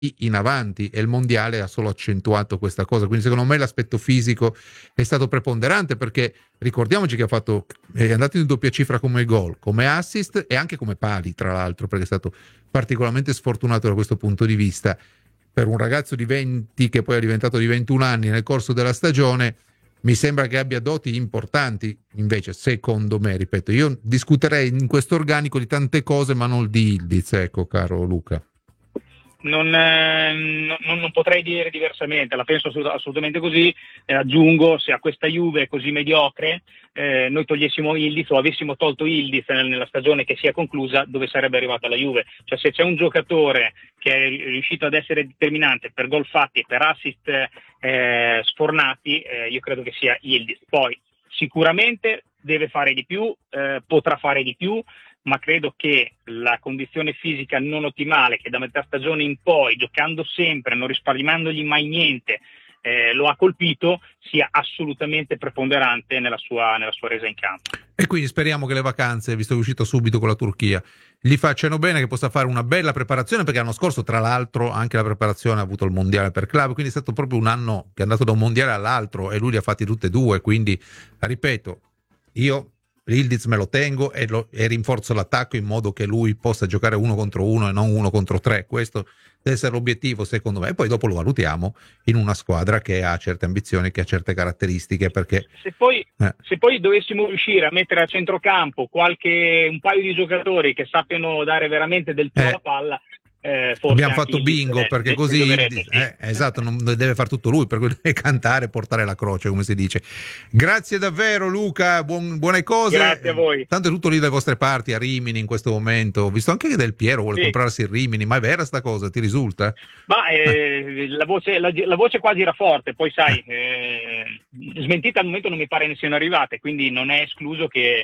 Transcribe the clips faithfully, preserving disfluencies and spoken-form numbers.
in avanti, e il mondiale ha solo accentuato questa cosa. Quindi secondo me l'aspetto fisico è stato preponderante, perché ricordiamoci che ha fatto, è andato in doppia cifra come gol, come assist e anche come pali, tra l'altro, perché è stato particolarmente sfortunato da questo punto di vista. Per un ragazzo di venti che poi è diventato di ventuno anni nel corso della stagione, mi sembra che abbia doti importanti. Invece, secondo me, ripeto, io discuterei in questo organico di tante cose, ma non di Yildiz, ecco, caro Luca. Non, eh, non, non potrei dire diversamente, la penso assolut- assolutamente così. Eh, aggiungo, se a questa Juve così mediocre eh, noi togliessimo Yildiz, o avessimo tolto Yildiz nel, nella stagione che si è conclusa, dove sarebbe arrivata la Juve? Cioè, se c'è un giocatore che è riuscito ad essere determinante per gol fatti e per assist eh, sfornati, eh, io credo che sia Yildiz. Poi sicuramente deve fare di più, eh, potrà fare di più, ma credo che la condizione fisica non ottimale, che da metà stagione in poi, giocando sempre, non risparmiandogli mai niente, eh, lo ha colpito, sia assolutamente preponderante nella sua, nella sua resa in campo. E quindi speriamo che le vacanze, visto che è uscito subito con la Turchia, gli facciano bene, che possa fare una bella preparazione, perché l'anno scorso, tra l'altro, anche la preparazione ha avuto il mondiale per club, quindi è stato proprio un anno che è andato da un mondiale all'altro e lui li ha fatti tutte e due. Quindi, ripeto, io Yildiz me lo tengo e, lo, e rinforzo l'attacco in modo che lui possa giocare uno contro uno e non uno contro tre. Questo deve essere l'obiettivo, secondo me, e poi dopo lo valutiamo in una squadra che ha certe ambizioni, che ha certe caratteristiche, perché se poi, eh. se poi dovessimo riuscire a mettere a centrocampo qualche un paio di giocatori che sappiano dare veramente del più alla eh. palla, Eh, forse abbiamo fatto bingo, deve, perché deve, così deve, eh, eh, esatto, non deve far tutto lui, per cui deve cantare e portare la croce, come si dice. Grazie davvero Luca, buon, buone cose. Grazie a voi. Tanto è tutto lì dalle vostre parti, a Rimini in questo momento. Ho visto anche che Del Piero vuole sì. comprarsi il Rimini, ma è vera sta cosa, ti risulta? Ma eh, la, voce, la, la voce quasi era forte, poi sai, eh, smentita al momento non mi pare ne siano arrivate, quindi non è escluso che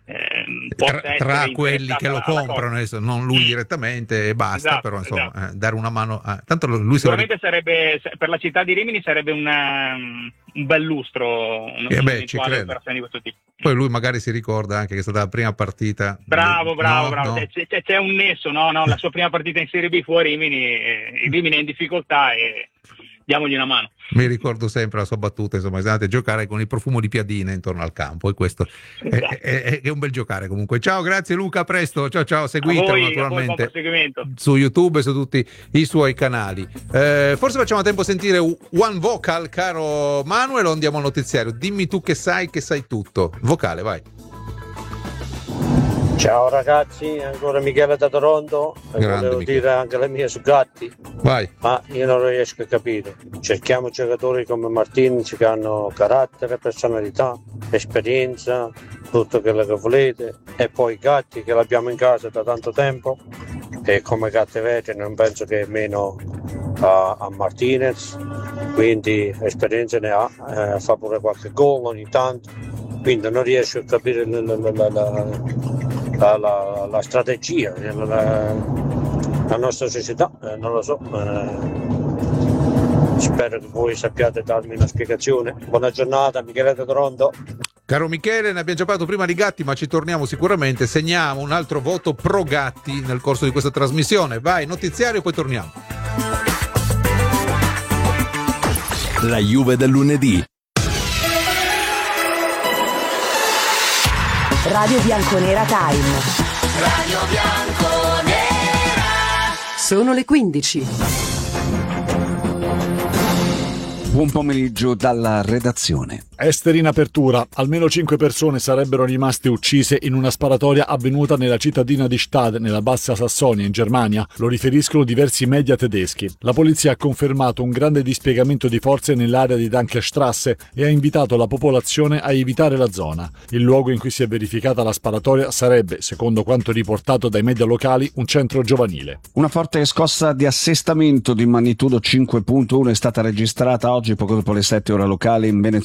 Eh, tra, tra quelli che lo comprano, adesso, non lui direttamente e basta, esatto, però insomma esatto. eh, dare una mano a... tanto lui sicuramente lo... sarebbe, per la città di Rimini sarebbe una, un bel lustro, una eh beh, ci credo. Di questo tipo. Poi lui magari si ricorda anche che è stata la prima partita. Bravo, bravo, no, bravo. no. C'è, c'è un nesso, no, no, la sua prima partita in Serie B fu a Rimini, eh, Rimini è in difficoltà e diamogli una mano. Mi ricordo sempre la sua battuta, insomma, andate a giocare con il profumo di piadine intorno al campo, e questo esatto. è, è, è un bel giocare comunque. Ciao, grazie Luca, a presto, ciao ciao, seguitelo voi, naturalmente su YouTube e su tutti i suoi canali. Eh, forse facciamo a tempo a sentire One Vocal, caro Manuel, o andiamo al notiziario? Dimmi tu che sai, che sai tutto. Vocale, vai. Ciao ragazzi, ancora Michele da Toronto. E volevo Michele. dire anche le mie su Gatti. Vai. Ma io non riesco a capire. Cerchiamo giocatori come Martinez che hanno carattere, personalità, esperienza, tutto quello che volete, e poi Gatti che l'abbiamo in casa da tanto tempo, e come Gatti vede non penso che meno a, a Martinez, quindi esperienza ne ha, eh, fa pure qualche gol ogni tanto, quindi non riesco a capire la, la, la, la, La, la, la strategia, la, la nostra società, eh, non lo so, eh, spero che voi sappiate darmi una spiegazione. Buona giornata, Michele da Toronto. Caro Michele, ne abbiamo già parlato prima di Gatti, ma ci torniamo sicuramente, segniamo un altro voto pro Gatti nel corso di questa trasmissione. Vai, notiziario e poi torniamo. La Juve del lunedì. Radio Bianconera Time. Radio Bianconera. Sono le quindici. Buon pomeriggio dalla redazione. Esteri in apertura. Almeno cinque persone sarebbero rimaste uccise in una sparatoria avvenuta nella cittadina di Stade, nella Bassa Sassonia, in Germania. Lo riferiscono diversi media tedeschi. La polizia ha confermato un grande dispiegamento di forze nell'area di Dankerstrasse e ha invitato la popolazione a evitare la zona. Il luogo in cui si è verificata la sparatoria sarebbe, secondo quanto riportato dai media locali, un centro giovanile. Una forte scossa di assestamento di magnitudo cinque virgola uno è stata registrata oggi poco dopo le sette ore locali in Venezuela,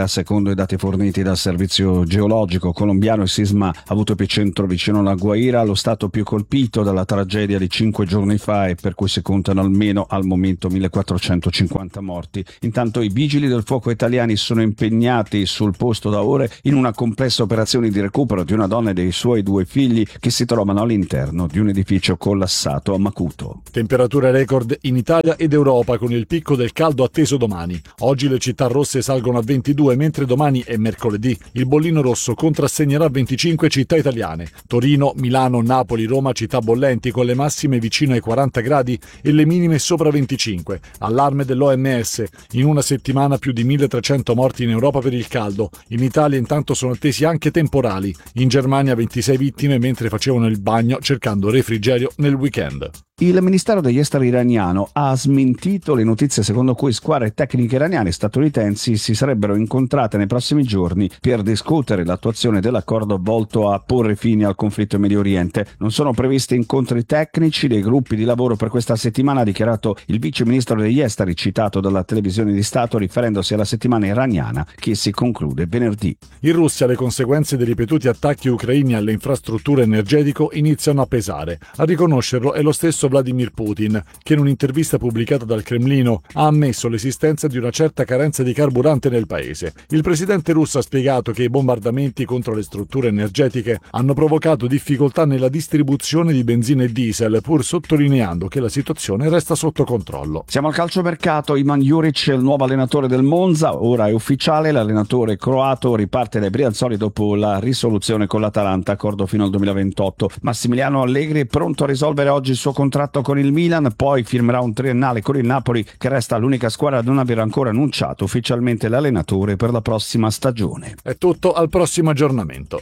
Venezuela. Secondo i dati forniti dal servizio geologico colombiano, il sisma ha avuto epicentro vicino alla Guaira, lo stato più colpito dalla tragedia di cinque giorni fa, e per cui si contano almeno al momento millequattrocentocinquanta morti. Intanto i vigili del fuoco italiani sono impegnati sul posto da ore in una complessa operazione di recupero di una donna e dei suoi due figli che si trovano all'interno di un edificio collassato a Macuto. Temperature record in Italia ed Europa, con il picco del caldo atteso domani. Oggi le città rosse salgono a ventidue, mentre domani è mercoledì il bollino rosso contrassegnerà venticinque città italiane. Torino, Milano, Napoli, Roma, città bollenti, con le massime vicino ai quaranta gradi e le minime sopra venticinque. Allarme dell'O M S. In una settimana più di milletrecento morti in Europa per il caldo. In Italia intanto sono attesi anche temporali. In Germania ventisei vittime mentre facevano il bagno cercando refrigerio nel weekend. Il Ministero degli Esteri iraniano ha smentito le notizie secondo cui squadre tecniche iraniane e statunitensi si sarebbero incontrate nei prossimi giorni per discutere l'attuazione dell'accordo volto a porre fine al conflitto in Medio Oriente. Non sono previsti incontri tecnici dei gruppi di lavoro per questa settimana, ha dichiarato il vice ministro degli Esteri citato dalla televisione di Stato riferendosi alla settimana iraniana che si conclude venerdì. In Russia le conseguenze dei ripetuti attacchi ucraini alle infrastrutture energetiche iniziano a pesare. A riconoscerlo è lo stesso Vladimir Putin, che in un'intervista pubblicata dal Cremlino ha ammesso l'esistenza di una certa carenza di carburante nel paese. Il presidente russo ha spiegato che i bombardamenti contro le strutture energetiche hanno provocato difficoltà nella distribuzione di benzina e diesel, pur sottolineando che la situazione resta sotto controllo. Siamo al calciomercato. Ivan Juric è il nuovo allenatore del Monza, ora è ufficiale, l'allenatore croato riparte dai Brianzoli dopo la risoluzione con l'Atalanta, accordo fino al duemilaventotto. Massimiliano Allegri è pronto a risolvere oggi il suo contratto con il Milan, poi firmerà un triennale con il Napoli, che resta l'unica squadra a non aver ancora annunciato ufficialmente l'allenatore per la prossima stagione. È tutto, al prossimo aggiornamento.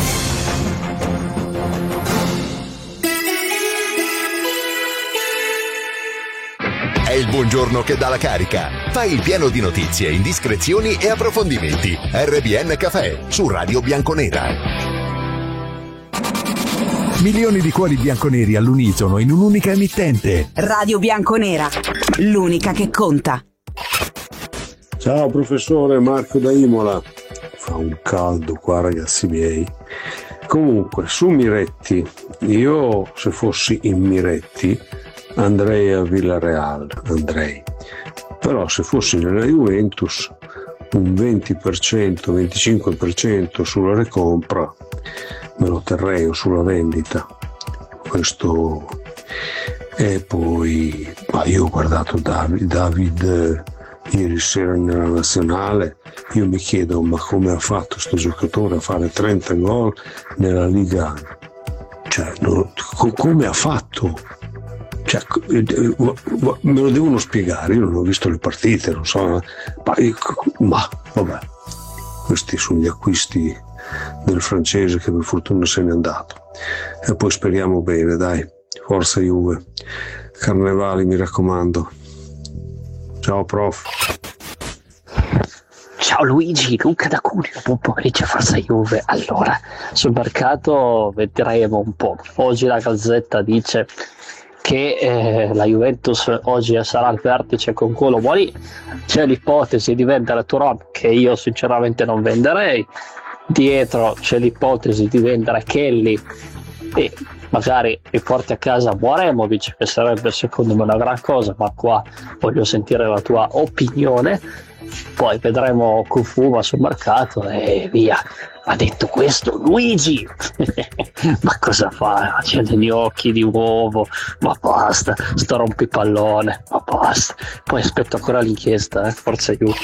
È il buongiorno che dà la carica. Fai il pieno di notizie, indiscrezioni e approfondimenti. R B N Café su Radio Bianconera. Milioni di cuori bianconeri all'unisono in un'unica emittente. Radio Bianconera, l'unica che conta. Ciao professore, Marco da Imola. Fa un caldo qua, ragazzi miei. Comunque, su Miretti, io se fossi in Miretti andrei a Villarreal, andrei. Però se fossi nella Juventus un venti per cento, venticinque per cento sulla recompra me lo terrei, o sulla vendita. Questo. E poi ma io ho guardato David, David ieri sera nella nazionale, io mi chiedo ma come ha fatto sto giocatore a fare trenta gol nella Liga, cioè no, come ha fatto, cioè, me lo devono spiegare, io non ho visto le partite, non so, ma, ma vabbè, questi sono gli acquisti del francese che per fortuna se n'è andato, e poi speriamo bene, dai, forza Juve, Carnevali mi raccomando. Ciao prof. Ciao Luigi, Luca da Cuneo, buon pomeriggio, forza Juve. Allora, sul mercato vedremo un po'. Oggi la Gazzetta dice che eh, la Juventus oggi sarà al vertice con Colomoni, c'è l'ipotesi di vendere Thuram, che io sinceramente non venderei. Dietro c'è l'ipotesi di vendere Kelly e magari riporti a casa Boremovic, che sarebbe secondo me una gran cosa, ma qua voglio sentire la tua opinione. Poi vedremo Kufuma sul mercato e via. Ha detto questo Luigi ma cosa fa? C'è degli occhi di uovo, ma basta, sto rompipallone, ma basta. Poi aspetto ancora l'inchiesta, eh? Forza Juve.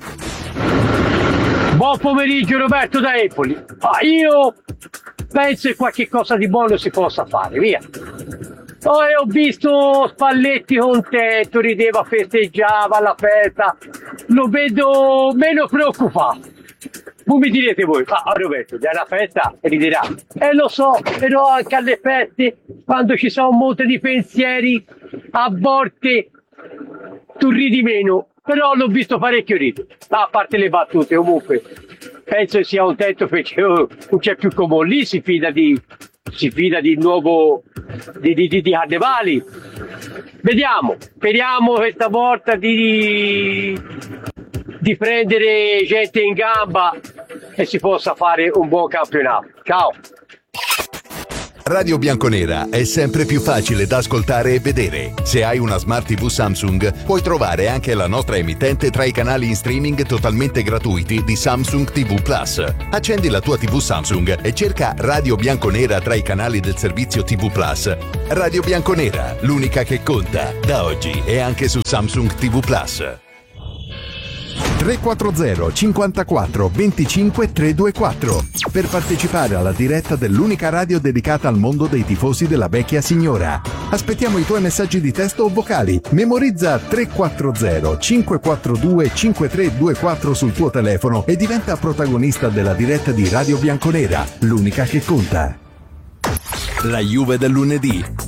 Buon pomeriggio Roberto da Empoli. Ah, io penso che qualche cosa di buono si possa fare, via. Oh, e ho visto Spalletti contento, rideva, festeggiava alla festa, lo vedo meno preoccupato. Voi mi direte voi, ah Roberto, è una festa e riderà. E lo so, però anche alle feste, quando ci sono molte di pensieri, a volte tu ridi meno. Però l'ho visto parecchio ridere, a parte le battute, comunque penso che sia contento perché oh, non c'è più come lì, si fida di si fida di nuovo di, di, di, di Carnevali. Vediamo, speriamo questa volta di di prendere gente in gamba e si possa fare un buon campionato. Ciao. Radio Bianconera è sempre più facile da ascoltare e vedere. Se hai una Smart tivù Samsung, puoi trovare anche la nostra emittente tra i canali in streaming totalmente gratuiti di Samsung tivù Plus. Accendi la tua tivù Samsung e cerca Radio Bianconera tra i canali del servizio tivù Plus. Radio Bianconera, l'unica che conta, da oggi e anche su Samsung tivù Plus. tre quattro zero cinquantaquattro venticinque trecentoventiquattro per partecipare alla diretta dell'unica radio dedicata al mondo dei tifosi della vecchia signora. Aspettiamo i tuoi messaggi di testo o vocali. Memorizza tre quattro zero cinque quattro due cinque tre due quattro sul tuo telefono e diventa protagonista della diretta di Radio Bianconera, l'unica che conta. La Juve del lunedì.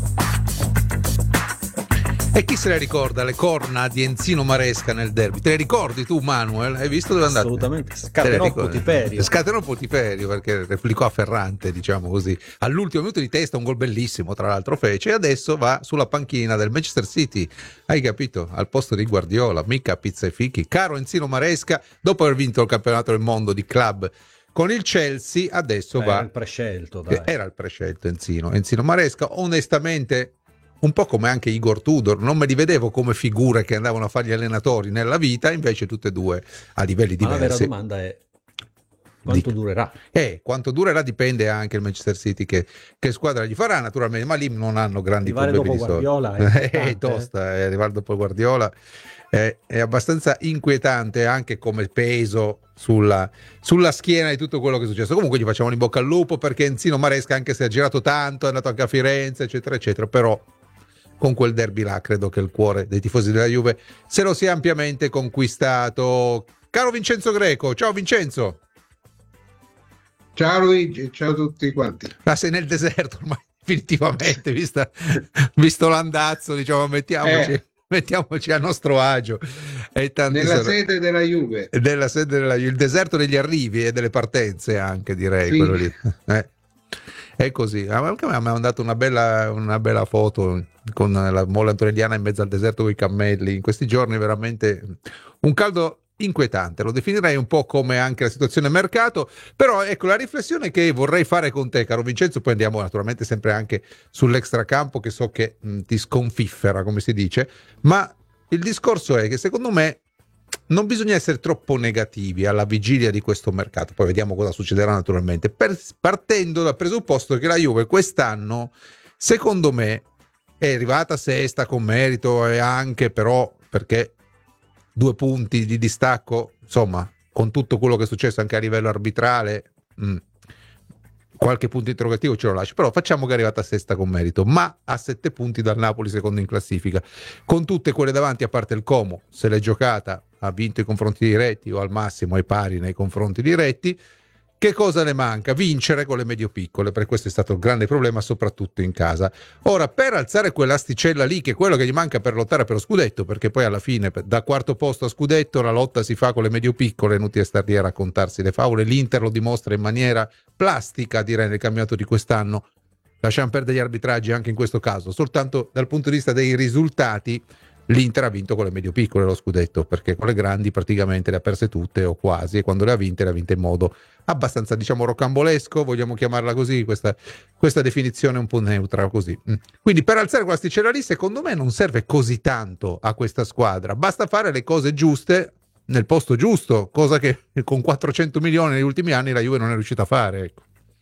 E chi se le ricorda le corna di Enzino Maresca nel derby? Te le ricordi tu, Manuel? Hai visto dove è andato? Assolutamente, scatenò Putiferio. Scatenò Putiferio perché replicò a Ferrante, diciamo così. All'ultimo minuto di testa un gol bellissimo, tra l'altro fece, e adesso va sulla panchina del Manchester City. Hai capito? Al posto di Guardiola, mica pizza e fichi. Caro Enzino Maresca, dopo aver vinto il campionato del mondo di club con il Chelsea, adesso Beh, va... Era il prescelto, dai. Era il prescelto Enzino. Enzino Maresca, onestamente... un po' come anche Igor Tudor, non me li vedevo come figure che andavano a fare gli allenatori nella vita, invece tutte e due a livelli diversi. Ma la vera domanda è quanto Di... durerà? Eh, quanto durerà dipende anche il Manchester City che, che squadra gli farà naturalmente, ma lì non hanno grandi arrivare problemi dopo di Guardiola è, è, è tosta, eh, arrivare dopo Guardiola è, è abbastanza inquietante anche come peso sulla, sulla schiena di tutto quello che è successo. Comunque gli facciamo in bocca al lupo perché Enzino Maresca, anche se ha girato tanto, è andato anche a Firenze eccetera eccetera, però con quel derby là credo che il cuore dei tifosi della Juve se lo sia ampiamente conquistato. Caro Vincenzo Greco, ciao Vincenzo. Ciao Luigi, ciao a tutti quanti. Ma sei nel deserto ormai definitivamente, vista, visto l'andazzo, diciamo mettiamoci, eh. mettiamoci a nostro agio. E nella sor- sede della Juve. Nella sede della Juve, il deserto degli arrivi e delle partenze anche, direi, sì. quello lì. Eh. È così, anche a me ha mandato una bella, una bella foto con la molla antonelliana in mezzo al deserto con i cammelli. In questi giorni veramente un caldo inquietante, lo definirei un po' come anche la situazione mercato, però ecco la riflessione che vorrei fare con te, caro Vincenzo, poi andiamo naturalmente sempre anche sull'extracampo che so che mh, ti sconfiffera, come si dice, ma il discorso è che secondo me non bisogna essere troppo negativi alla vigilia di questo mercato, poi vediamo cosa succederà naturalmente, per, partendo dal presupposto che la Juve quest'anno, secondo me, è arrivata sesta con merito e anche però perché due punti di distacco, insomma, con tutto quello che è successo anche a livello arbitrale, mh, qualche punto interrogativo ce lo lascio, però facciamo che è arrivata a sesta con merito, ma a sette punti dal Napoli secondo in classifica, con tutte quelle davanti, a parte il Como, se l'è giocata, ha vinto i confronti diretti o al massimo ai pari nei confronti diretti. Che cosa ne manca? Vincere con le medio piccole, per questo è stato il grande problema soprattutto in casa. Ora, per alzare quell'asticella lì, che è quello che gli manca per lottare per lo scudetto, perché poi alla fine da quarto posto a scudetto la lotta si fa con le medio piccole, è inutile star lì a raccontarsi le favole, l'Inter lo dimostra in maniera plastica, direi, nel campionato di quest'anno. Lasciamo perdere gli arbitraggi anche in questo caso, soltanto dal punto di vista dei risultati l'Inter ha vinto con le medio piccole lo scudetto, perché con le grandi praticamente le ha perse tutte o quasi, e quando le ha vinte le ha vinte in modo abbastanza, diciamo, rocambolesco, vogliamo chiamarla così, questa, questa definizione un po' neutra così. Quindi per alzare quella sticella lì secondo me non serve così tanto a questa squadra, basta fare le cose giuste nel posto giusto, cosa che con quattrocento milioni negli ultimi anni la Juve non è riuscita a fare, ecco.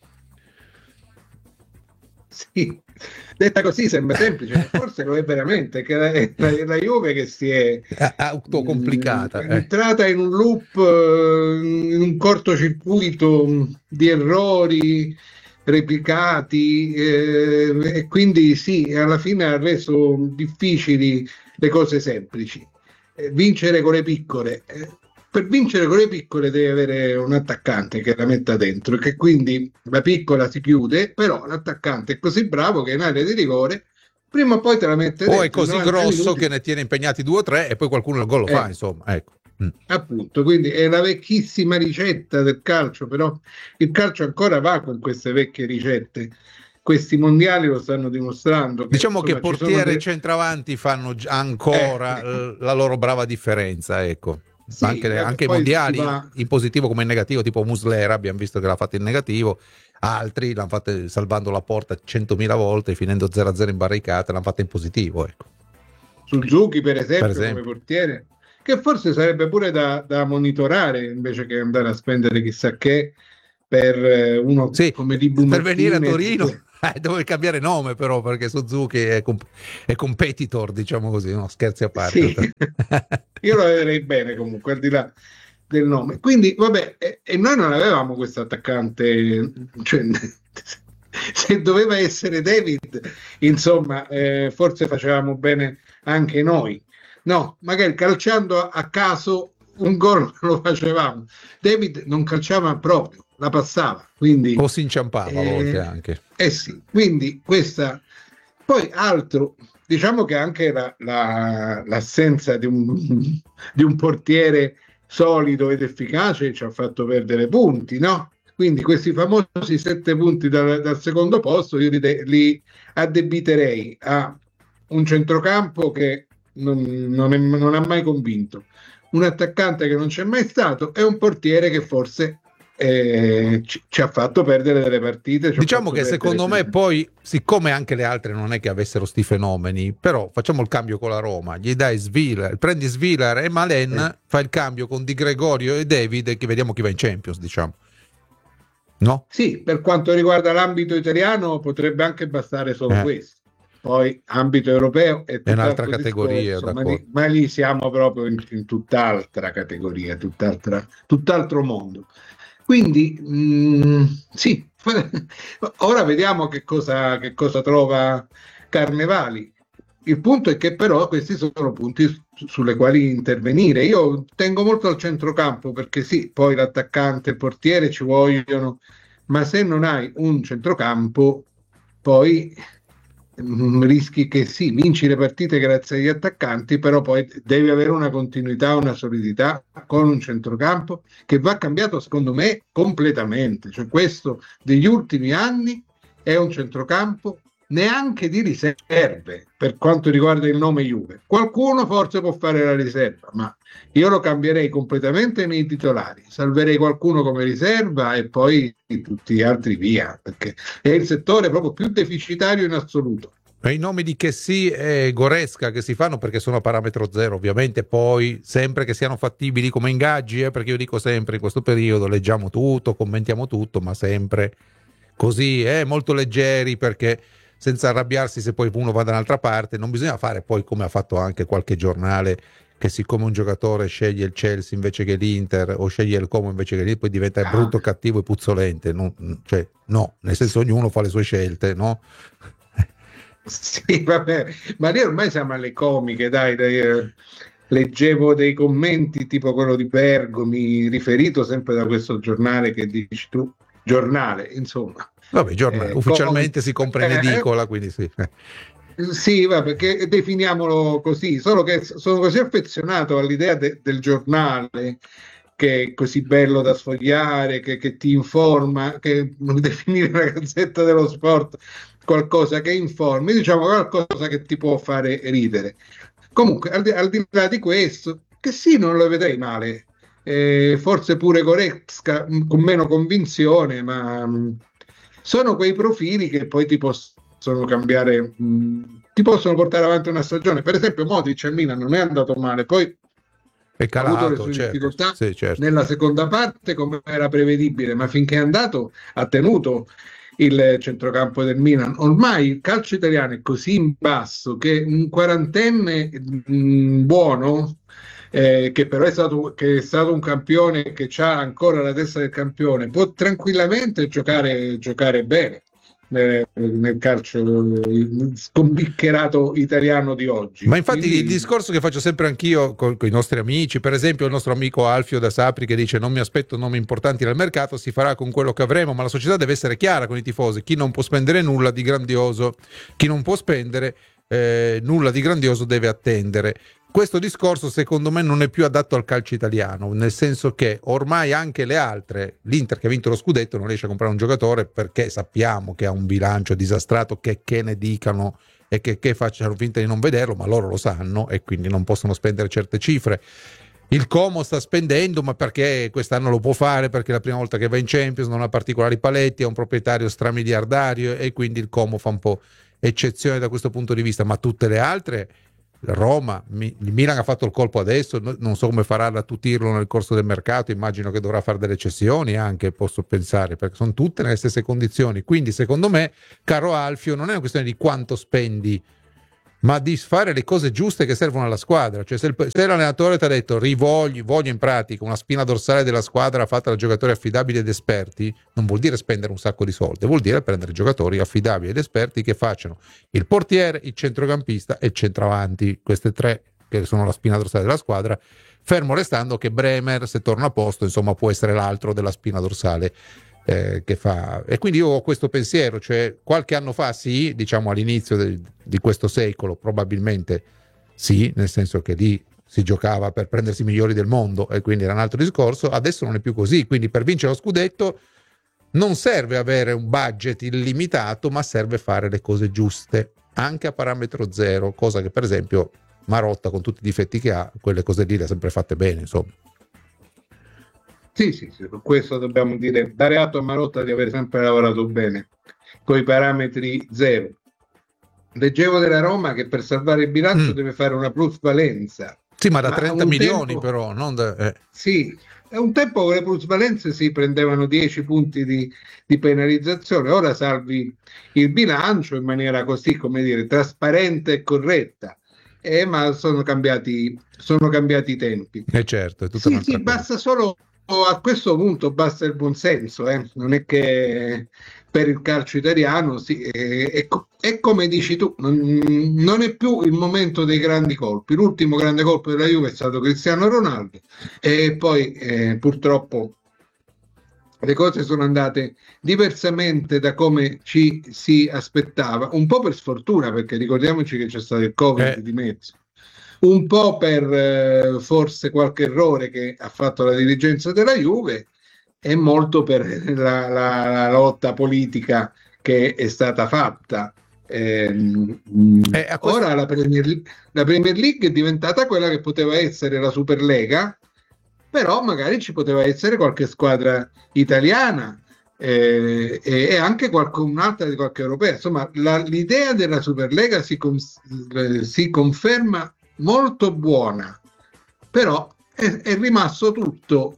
Sì, detta così sembra semplice, forse lo è veramente, che la, la, la Juve che si è autocomplicata, è entrata in un loop, in un cortocircuito di errori replicati eh, e quindi sì, alla fine ha reso difficili le cose semplici. Eh, vincere con le piccole. Eh, Per vincere con le piccole devi avere un attaccante che la metta dentro, che quindi la piccola si chiude, però l'attaccante è così bravo che in area di rigore prima o poi te la mette dentro. O è così grosso minuti. Che ne tiene impegnati due o tre e poi qualcuno il gol lo eh, fa, insomma, ecco. Mm. Appunto, quindi è la vecchissima ricetta del calcio, però il calcio ancora va con queste vecchie ricette. Questi mondiali lo stanno dimostrando. Che, diciamo insomma, che portiere e dei... centravanti fanno ancora eh. la loro brava differenza, ecco. Sì, anche, eh, anche i poi mondiali si va- in positivo come in negativo, tipo Muslera abbiamo visto che l'ha fatto in negativo, altri l'hanno fatta salvando la porta centomila volte, finendo zero a zero in barricata, l'hanno fatta in positivo, ecco. Suzuki per esempio, Per esempio. come portiere, che forse sarebbe pure da, da monitorare invece che andare a spendere chissà che per eh, uno Sì, come Dibu per venire a Martinez, Torino che- eh, dove cambiare nome però, perché Suzuki è, comp- è competitor, diciamo così, no? Scherzi a parte. Sì. Io lo vedrei bene comunque al di là del nome. Quindi vabbè, e, e noi non avevamo questo attaccante, cioè, se doveva essere David, insomma, eh, forse facevamo bene anche noi. No, magari calciando a, a caso un gol lo facevamo. David non calciava proprio, la passava, quindi O si inciampava a eh, volte anche. eh sì, quindi questa. Poi altro, diciamo che anche la- la- l'assenza di un, di un portiere solido ed efficace ci ha fatto perdere punti, no? Quindi questi famosi sette punti dal, dal secondo posto io li, de- li addebiterei a un centrocampo che non, non è- non ha mai convinto, un attaccante che non c'è mai stato e un portiere che forse eh, ci, ci ha fatto perdere delle partite. ci ha Diciamo fatto che perdere secondo me punti. poi, siccome anche le altre non è che avessero sti fenomeni, però facciamo il cambio con la Roma, gli dai Svilar, prendi Svilar e Malen, Eh. fai il cambio con Di Gregorio e David e che vediamo chi va in Champions, diciamo. No? Sì, per quanto riguarda l'ambito italiano potrebbe anche bastare solo Eh. questo. Poi ambito europeo è, È un'altra tutt'altro categoria, discorso, ma d'accordo. lì, ma lì siamo proprio in, in tutt'altra categoria, tutt'altra, tutt'altro mondo. Quindi mh, sì, ora vediamo che cosa, che cosa trova Carnevali. Il punto è che però questi sono punti su- sulle quali intervenire. Io tengo molto al centrocampo perché sì, poi l'attaccante, il portiere ci vogliono, ma se non hai un centrocampo, poi mm, rischi che sì, vinci le partite grazie agli attaccanti, però poi devi avere una continuità, una solidità con un centrocampo che va cambiato secondo me completamente. Cioè questo degli ultimi anni è un centrocampo neanche di riserve per quanto riguarda il nome Juve. Qualcuno forse può fare la riserva, ma io lo cambierei completamente nei titolari, salverei qualcuno come riserva e poi tutti gli altri via, perché è il settore proprio più deficitario in assoluto. E i nomi di Chessy e Goretzka che si fanno perché sono a parametro zero, ovviamente poi sempre che siano fattibili come ingaggi, eh, perché io dico sempre in questo periodo leggiamo tutto, commentiamo tutto, ma sempre così, eh, molto leggeri, perché senza arrabbiarsi se poi uno va da un'altra parte, non bisogna fare poi come ha fatto anche qualche giornale, che siccome un giocatore sceglie il Chelsea invece che l'Inter o sceglie il Como invece che l'Inter, poi diventa brutto, cattivo e puzzolente. Non, cioè, no, nel senso ognuno fa le sue scelte, no? Sì, vabbè, ma lì ormai siamo alle comiche, dai, dai, eh, leggevo dei commenti tipo quello di Bergomi, riferito sempre da questo giornale che dici tu, giornale, insomma. Vabbè, giornale, Eh, ufficialmente com- si compra in eh, edicola, quindi sì. Sì, va, perché definiamolo così, solo che sono così affezionato all'idea de- del giornale che è così bello da sfogliare, che, che ti informa, che non definire la Gazzetta dello Sport qualcosa che informi, diciamo qualcosa che ti può fare ridere. Comunque, al di, al di là di questo, che sì, non lo vedrei male, eh, forse pure Goretzka mh, con meno convinzione, ma mh, sono quei profili che poi ti possono cambiare, mh, ti possono portare avanti una stagione. Per esempio Modric al Milan non è andato male, poi È ha avuto le calato, sue certo. difficoltà Sì, certo. nella seconda parte come era prevedibile, ma finché è andato ha tenuto il centrocampo del Milan. Ormai il calcio italiano è così in basso che un quarantenne mh, buono, eh, che però è stato, che è stato un campione, che ha ancora la testa del campione, può tranquillamente giocare, giocare bene nel, nel calcio eh, scombiccherato italiano di oggi. Ma infatti Quindi- il discorso che faccio sempre anch'io con, con i nostri amici, per esempio il nostro amico Alfio da Sapri che dice non mi aspetto nomi importanti nel mercato, si farà con quello che avremo, ma la società deve essere chiara con i tifosi, chi non può spendere nulla di grandioso, chi non può spendere eh, nulla di grandioso deve attendere. Questo discorso secondo me non è più adatto al calcio italiano, nel senso che ormai anche le altre, l'Inter che ha vinto lo scudetto non riesce a comprare un giocatore perché sappiamo che ha un bilancio disastrato, che, che ne dicano e che, che facciano finta di non vederlo, ma loro lo sanno e quindi non possono spendere certe cifre. il Como sta spendendo, ma perché quest'anno lo può fare, perché è la prima volta che va in Champions, non ha particolari paletti, è un proprietario stramiliardario e quindi il Como fa un po' eccezione da questo punto di vista, ma tutte le altre, Roma, il Milan ha fatto il colpo adesso, non so come farà ad attutirlo nel corso del mercato, immagino che dovrà fare delle cessioni anche, posso pensare, perché sono tutte nelle stesse condizioni. Quindi secondo me, caro Alfio, non è una questione di quanto spendi, ma di fare le cose giuste che servono alla squadra. Cioè se, il, se l'allenatore ti ha detto rivoglio, voglio in pratica una spina dorsale della squadra fatta da giocatori affidabili ed esperti, non vuol dire spendere un sacco di soldi, vuol dire prendere giocatori affidabili ed esperti che facciano il portiere, il centrocampista e il centravanti, queste tre che sono la spina dorsale della squadra, fermo restando che Bremer, se torna a posto, insomma, può essere l'altro della spina dorsale Eh, che fa. E quindi io ho questo pensiero, cioè qualche anno fa sì, diciamo all'inizio de, di questo secolo probabilmente sì, nel senso che lì si giocava per prendersi i migliori del mondo e quindi era un altro discorso. Adesso non è più così, quindi per vincere lo scudetto non serve avere un budget illimitato, ma serve fare le cose giuste anche a parametro zero, cosa che per esempio Marotta, con tutti i difetti che ha, quelle cose lì le ha sempre fatte bene, insomma. Sì, sì, sì, su questo dobbiamo dire, dare atto a Marotta di aver sempre lavorato bene, con i parametri zero. Leggevo della Roma che per salvare il bilancio mm. deve fare una plusvalenza. Sì, ma da ma trenta milioni tempo, però, non da... Eh. Sì, è un tempo che le plusvalenze si prendevano dieci punti di, di penalizzazione, ora salvi il bilancio in maniera così, come dire, trasparente e corretta. Eh, ma sono cambiati, sono cambiati i tempi. Eh certo, è tutto sì, sì, basta solo... A questo punto basta il buonsenso, eh? Non è che per il calcio italiano sì, è, è, è come dici tu, non, non è più il momento dei grandi colpi. L'ultimo grande colpo della Juve è stato Cristiano Ronaldo e poi eh, purtroppo le cose sono andate diversamente da come ci si aspettava, un po' per sfortuna, perché ricordiamoci che c'è stato il Covid eh. di mezzo. Un po' per eh, forse qualche errore che ha fatto la dirigenza della Juve e molto per la, la, la lotta politica che è stata fatta. Eh, eh, questo... Ora la Premier, la Premier League è diventata quella che poteva essere la Superlega, però magari ci poteva essere qualche squadra italiana eh, e, e anche qualcun'altra di qualche europea. Insomma, la, l'idea della Superlega si, con, si conferma molto buona, però è, è rimasto tutto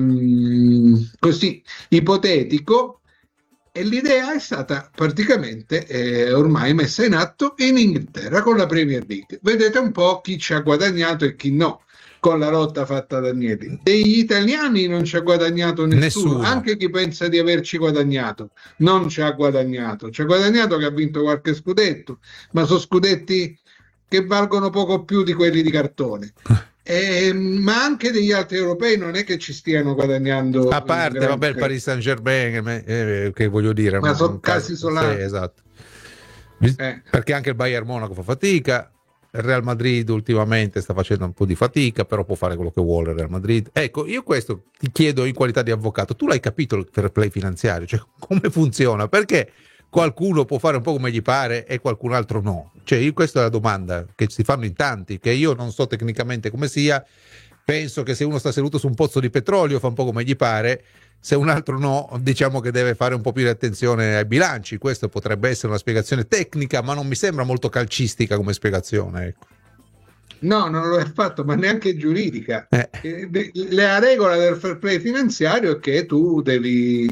ehm, così ipotetico e l'idea è stata praticamente eh, ormai messa in atto in Inghilterra con la Premier League. Vedete un po' chi ci ha guadagnato e chi no con la lotta fatta da Agnelli. Degli italiani non ci ha guadagnato nessuno, nessuno, anche chi pensa di averci guadagnato non ci ha guadagnato, ci ha guadagnato che ha vinto qualche scudetto, ma sono scudetti che valgono poco più di quelli di cartone. Eh, ma anche degli altri europei non è che ci stiano guadagnando, a parte vabbè il Paris Saint Germain eh, che voglio dire, ma sono casi isolati, sì, esatto. eh. Perché anche il Bayern Monaco fa fatica, il Real Madrid ultimamente sta facendo un po' di fatica, però può fare quello che vuole il Real Madrid. Ecco, io questo ti chiedo in qualità di avvocato, tu l'hai capito il fair play finanziario, cioè come funziona? Perché qualcuno può fare un po' come gli pare e qualcun altro no? Cioè, io, questa è la domanda che si fanno in tanti, che io non so tecnicamente come sia. Penso che se uno sta seduto su un pozzo di petrolio fa un po' come gli pare, se un altro no, diciamo che deve fare un po' più di attenzione ai bilanci. Questo potrebbe essere una spiegazione tecnica, ma non mi sembra molto calcistica come spiegazione, ecco. No, non lo è fatto, ma neanche giuridica. Eh. La regola del fair play finanziario è che tu devi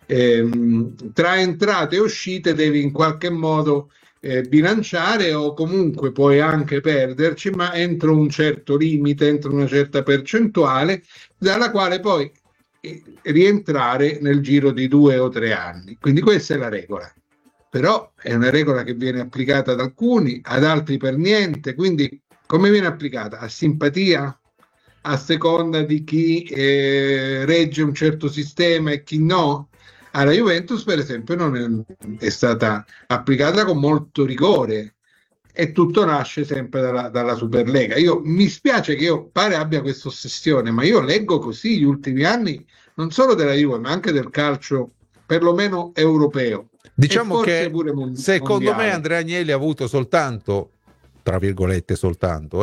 ehm, tra entrate e uscite devi in qualche modo eh, bilanciare, o comunque puoi anche perderci, ma entro un certo limite, entro una certa percentuale, dalla quale poi eh, rientrare nel giro di due o tre anni. Quindi questa è la regola. Però è una regola che viene applicata ad alcuni, ad altri per niente, quindi come viene applicata? A simpatia? A seconda di chi eh, regge un certo sistema e chi no? Alla Juventus, per esempio, non è, è stata applicata con molto rigore e tutto nasce sempre dalla, dalla Superlega. Io mi spiace che io pare abbia questa ossessione, ma io leggo così gli ultimi anni, non solo della Juve, ma anche del calcio, perlomeno europeo. Diciamo che secondo me Andrea Agnelli ha avuto soltanto, tra virgolette soltanto, eh,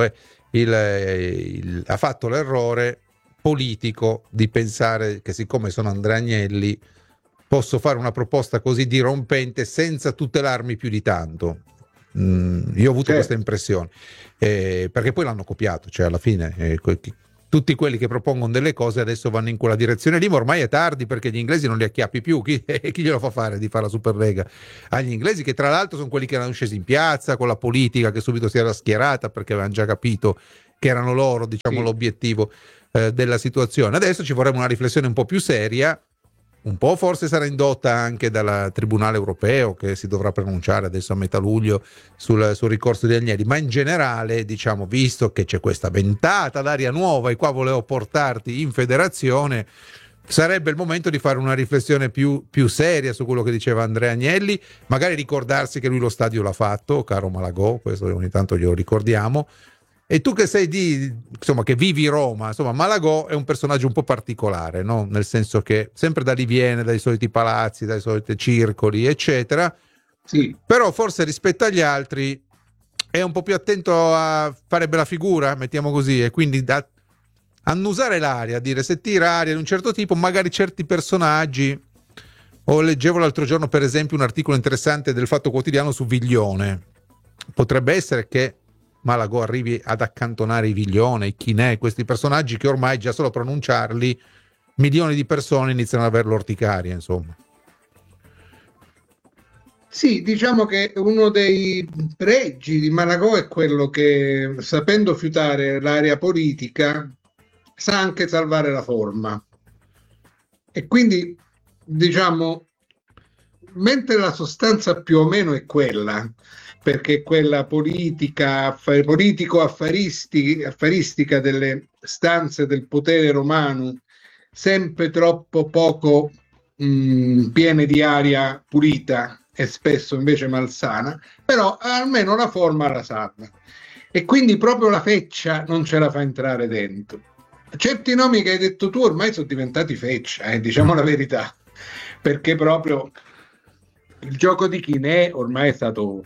il, il, ha fatto l'errore politico di pensare che siccome sono Andrea Agnelli posso fare una proposta così dirompente senza tutelarmi più di tanto. Mm, io ho avuto certo. questa impressione, eh, perché poi l'hanno copiato, cioè alla fine eh, que- tutti quelli che propongono delle cose adesso vanno in quella direzione lì, ma ormai è tardi perché gli inglesi non li acchiappi più. Chi, chi glielo fa fare di fare la Superlega agli inglesi, che tra l'altro sono quelli che erano scesi in piazza con la politica, che subito si era schierata perché avevano già capito che erano loro, diciamo, sì. l'obiettivo eh, della situazione. Adesso ci vorrebbe una riflessione un po' più seria, un po' forse sarà indotta anche dal Tribunale Europeo, che si dovrà pronunciare adesso a metà luglio sul, sul ricorso di Agnelli, ma in generale, diciamo, visto che c'è questa ventata d'aria nuova e qua volevo portarti in federazione, sarebbe il momento di fare una riflessione più, più seria su quello che diceva Andrea Agnelli, magari ricordarsi che lui lo stadio l'ha fatto, caro Malagò, questo ogni tanto glielo ricordiamo. E tu che sei di, insomma, che vivi Roma, insomma, Malagò è un personaggio un po' particolare, no? Nel senso che sempre da lì viene, dai soliti palazzi, dai soliti circoli, eccetera. Sì. Però forse rispetto agli altri è un po' più attento a fare bella figura, mettiamo così, e quindi da annusare l'aria, a dire se tira aria di un certo tipo, magari certi personaggi. O leggevo l'altro giorno, per esempio, un articolo interessante del Fatto Quotidiano su Viglione. Potrebbe essere che Malagò arrivi ad accantonare i Viglione, i Chinè, questi personaggi che ormai già solo a pronunciarli milioni di persone iniziano ad aver l'orticaria, insomma. Sì, diciamo che uno dei pregi di Malagò è quello che, sapendo fiutare l'area politica, sa anche salvare la forma. E quindi, diciamo, mentre la sostanza più o meno è quella, perché quella politica, affar- politico-affaristi- affaristica delle stanze del potere romano, sempre troppo poco mh, piene di aria pulita e spesso invece malsana, però almeno la forma la salva. E quindi proprio la feccia non ce la fa entrare dentro. Certi nomi che hai detto tu ormai sono diventati feccia, eh, diciamo la verità, perché proprio il gioco di Chinè ormai è stato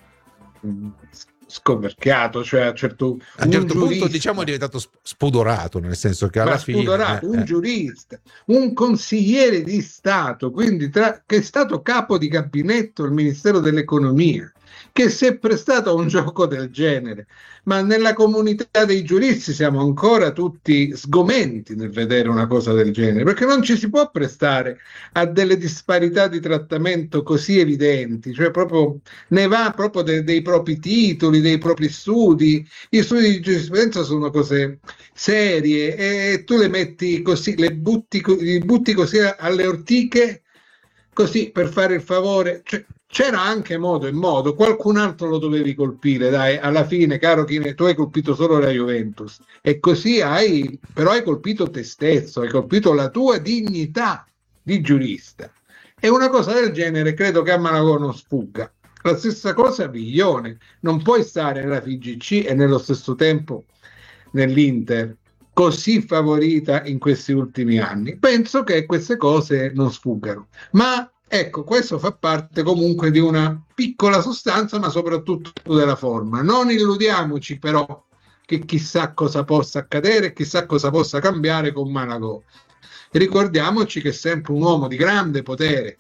scoperchiato, cioè a, certo, a un certo giurista, punto diciamo è diventato spudorato, nel senso che alla fine spudorato, eh, un eh. giurista, un consigliere di Stato, quindi tra, che è stato capo di gabinetto al Ministero dell'Economia, che si è prestato a un gioco del genere, ma nella comunità dei giuristi siamo ancora tutti sgomenti nel vedere una cosa del genere, perché non ci si può prestare a delle disparità di trattamento così evidenti, cioè proprio ne va proprio de- dei propri titoli, dei propri studi. Gli studi di giurisprudenza sono cose serie e tu le metti così, le butti, li butti così alle ortiche, così per fare il favore, cioè, c'era anche modo e modo, qualcun altro lo dovevi colpire, dai, alla fine, caro Chinè, tu hai colpito solo la Juventus e così hai, però hai colpito te stesso, hai colpito la tua dignità di giurista. E una cosa del genere credo che a Malagò non sfugga. La stessa cosa a Viglione, non puoi stare nella F I G C e nello stesso tempo nell'Inter, così favorita in questi ultimi anni. Penso che queste cose non sfuggano, ma ecco, questo fa parte comunque di una piccola sostanza, ma soprattutto della forma. Non illudiamoci però che chissà cosa possa accadere, chissà cosa possa cambiare con Malagò. Ricordiamoci che è sempre un uomo di grande potere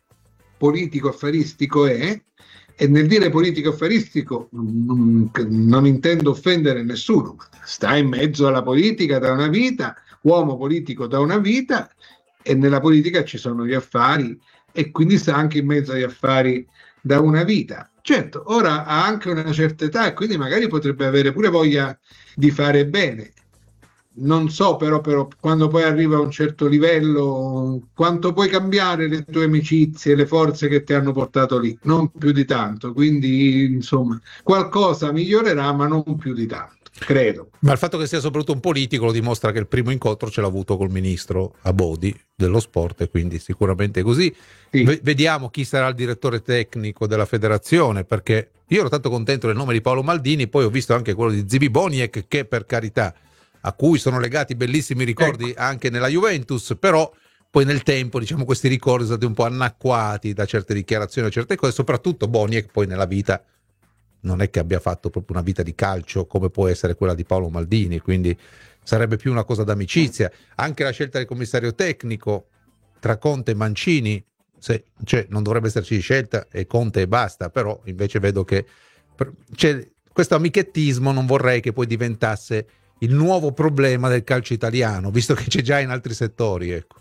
politico-affaristico è, e nel dire politico-affaristico non, non intendo offendere nessuno, ma sta in mezzo alla politica da una vita, uomo politico da una vita, e nella politica ci sono gli affari, e quindi sta anche in mezzo agli affari da una vita. Certo, ora ha anche una certa età e quindi magari potrebbe avere pure voglia di fare bene. Non so però, però quando poi arriva a un certo livello quanto puoi cambiare le tue amicizie, le forze che ti hanno portato lì, non più di tanto, quindi insomma qualcosa migliorerà ma non più di tanto, credo. Ma il fatto che sia soprattutto un politico lo dimostra che il primo incontro ce l'ha avuto col ministro Abodi dello sport e quindi sicuramente è così. Sì. V- vediamo chi sarà il direttore tecnico della federazione, perché io ero tanto contento del nome di Paolo Maldini, poi ho visto anche quello di Zivi Boniek, che per carità a cui sono legati bellissimi ricordi, ecco, anche nella Juventus, però poi nel tempo diciamo questi ricordi sono stati un po' annacquati da certe dichiarazioni, da certe cose, soprattutto Boniek poi nella vita non è che abbia fatto proprio una vita di calcio come può essere quella di Paolo Maldini, quindi sarebbe più una cosa d'amicizia. Anche la scelta del commissario tecnico tra Conte e Mancini, se, cioè, non dovrebbe esserci scelta, e Conte e basta, però invece vedo che per, cioè, questo amichettismo non vorrei che poi diventasse il nuovo problema del calcio italiano, visto che c'è già in altri settori, ecco.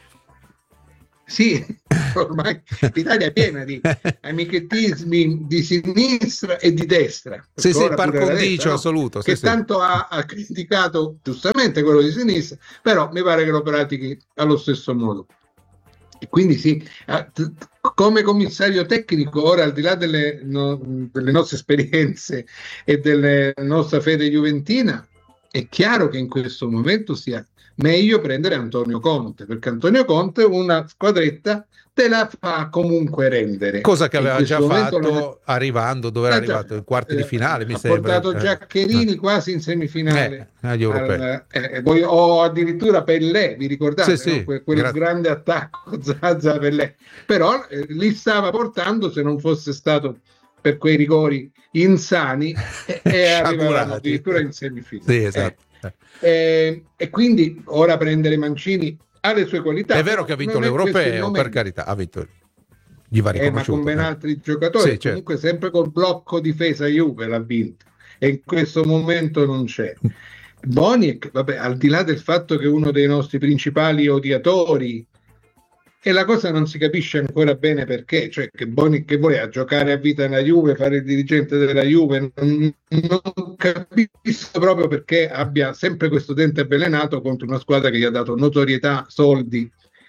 Sì, ormai l'Italia è piena di amichettismi di sinistra e di destra. Sì, sì, par condicio condicio, no? Assoluto. Che sì, tanto sì. Ha, ha criticato giustamente quello di sinistra, però mi pare che lo pratichi allo stesso modo. E quindi sì, come commissario tecnico, ora al di là delle, no, delle nostre esperienze e della nostra fede juventina, è chiaro che in questo momento sia meglio prendere Antonio Conte, perché Antonio Conte una squadretta te la fa comunque rendere. Cosa che in aveva già fatto la... arrivando, dove era già, arrivato? In quarti di finale, eh, mi ha sembra. portato Giaccherini eh. quasi in semifinale eh, agli europei. Al, eh, poi, o addirittura Pellè, vi ricordate? Sì, no? sì, que- quel grazie. grande attacco Zaza Pellè. Però eh, li stava portando, se non fosse stato per quei rigori insani, e, e arrivavano addirittura in semifinale. Sì, esatto. Eh. Eh, e quindi ora prendere Mancini ha le sue qualità. È vero che ha vinto l'europeo, per carità, ha vinto, gli va eh, ma con ben eh. altri giocatori, sì, comunque certo. sempre col blocco difesa Juve l'ha vinto, e in questo momento non c'è. Boniek, vabbè, al di là del fatto che è uno dei nostri principali odiatori, e la cosa non si capisce ancora bene perché, cioè che Boniek che voleva giocare a vita nella Juve, fare il dirigente della Juve, non, non capisco proprio perché abbia sempre questo dente avvelenato contro una squadra che gli ha dato notorietà, soldi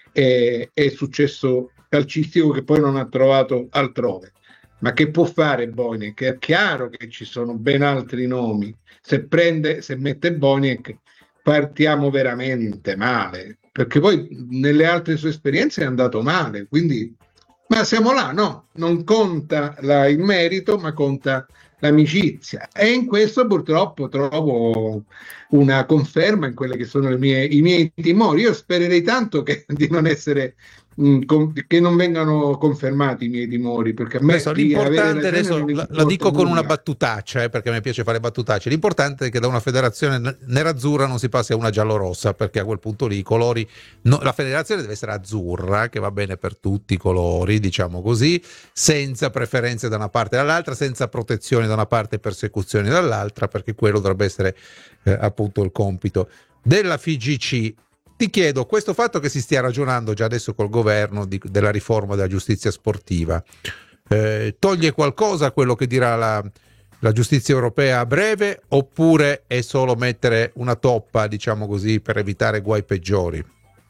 e, e successo calcistico che poi non ha trovato altrove. Ma che può fare Boniek? È chiaro che ci sono ben altri nomi. Se prende, se mette Boniek, partiamo veramente male, perché poi nelle altre sue esperienze è andato male, quindi ma siamo là, no? Non conta la, il merito, ma conta l'amicizia, e in questo purtroppo trovo una conferma in quelle che sono le mie, i miei timori. Io spererei tanto che di non essere mh, com, che non vengano confermati i miei timori, perché a me adesso, l'importante adesso la, la dico con nulla. una battutaccia, eh, perché a me piace fare battutacce. L'importante è che da una federazione nerazzurra non si passi a una giallorossa, perché a quel punto lì i colori no, la federazione deve essere azzurra, che va bene per tutti i colori, diciamo così, senza preferenze da una parte e dall'altra, senza protezione da una parte e persecuzioni dall'altra, perché quello dovrebbe essere eh, appunto il compito della F I G C. Ti chiedo, questo fatto che si stia ragionando già adesso col governo di, della riforma della giustizia sportiva, eh, toglie qualcosa a quello che dirà la, la giustizia europea a breve, oppure è solo mettere una toppa, diciamo così, per evitare guai peggiori?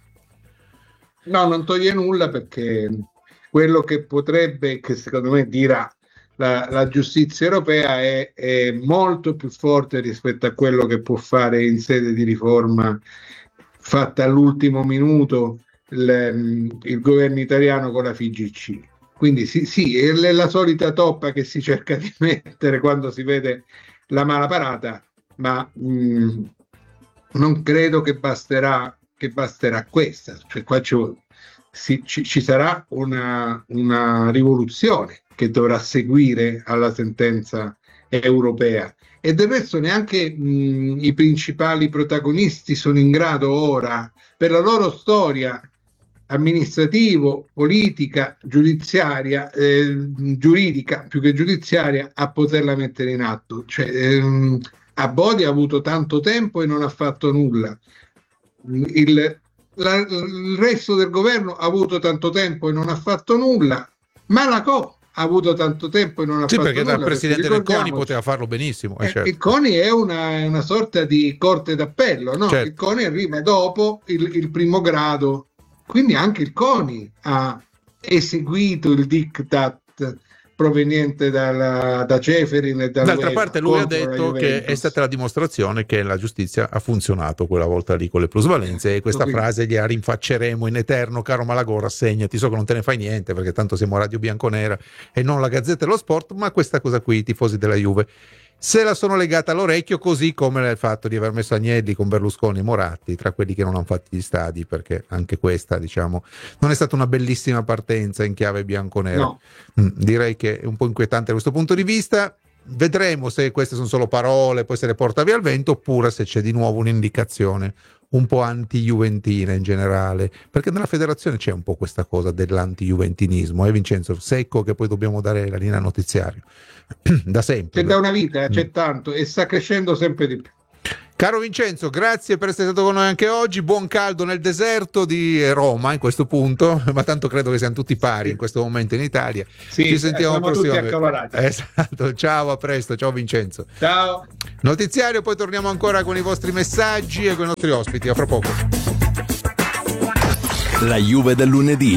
No, non toglie nulla, perché quello che potrebbe, che secondo me dirà la, la giustizia europea è, è molto più forte rispetto a quello che può fare in sede di riforma fatta all'ultimo minuto il, il governo italiano con la F I G C. Quindi sì, sì, è la solita toppa che si cerca di mettere quando si vede la mala parata, ma mh, non credo che basterà, che basterà questa. Cioè, qua ci, si, ci, ci sarà una, una rivoluzione che dovrà seguire alla sentenza europea. E del resto neanche mh, i principali protagonisti sono in grado ora, per la loro storia amministrativo, politica, giudiziaria, eh, giuridica, più che giudiziaria, a poterla mettere in atto. Cioè, ehm, Abodi ha avuto tanto tempo e non ha fatto nulla. Il, la, il resto del governo ha avuto tanto tempo e non ha fatto nulla. Malacò ha avuto tanto tempo e non ha sì, fatto perché nulla. dal presidente del CONI ricordiamoci, poteva farlo benissimo. Eh, eh, certo. Il CONI è una, una sorta di corte d'appello, no? Certo. Il CONI arriva dopo il, il primo grado, quindi anche il CONI ha eseguito il diktat proveniente dalla, da Ceferin e da D'altra parte lui ha detto che è stata la dimostrazione che la giustizia ha funzionato quella volta lì con le plusvalenze, e questa Quindi, frase gliela rinfacceremo in eterno. Caro Malagora, segnati, so che non te ne fai niente perché tanto siamo Radio Bianconera e non la Gazzetta dello Sport, ma questa cosa qui, i tifosi della Juve se la sono legata all'orecchio, così come il fatto di aver messo Agnelli con Berlusconi e Moratti tra quelli che non hanno fatto gli stadi, perché anche questa, diciamo, non è stata una bellissima partenza in chiave bianconera. No. Mm, direi che è un po' inquietante da questo punto di vista. vedremo se queste sono solo parole, poi se le porta via il vento, oppure se c'è di nuovo un'indicazione un po' anti-juventina in generale, perché nella federazione c'è un po' questa cosa dell'anti-juventinismo, eh Vincenzo? Secco che poi dobbiamo dare la linea notiziario da sempre. C'è da una vita, c'è tanto e sta crescendo sempre di più. Caro Vincenzo, grazie per essere stato con noi anche oggi, buon caldo nel deserto di Roma in questo punto, ma tanto credo che siamo tutti pari in questo momento in Italia. Sì, ci sentiamo prossimamente. Esatto, ciao, a presto, ciao Vincenzo. Ciao. Notiziario, poi torniamo ancora con i vostri messaggi e con i nostri ospiti, a fra poco. La Juve del lunedì.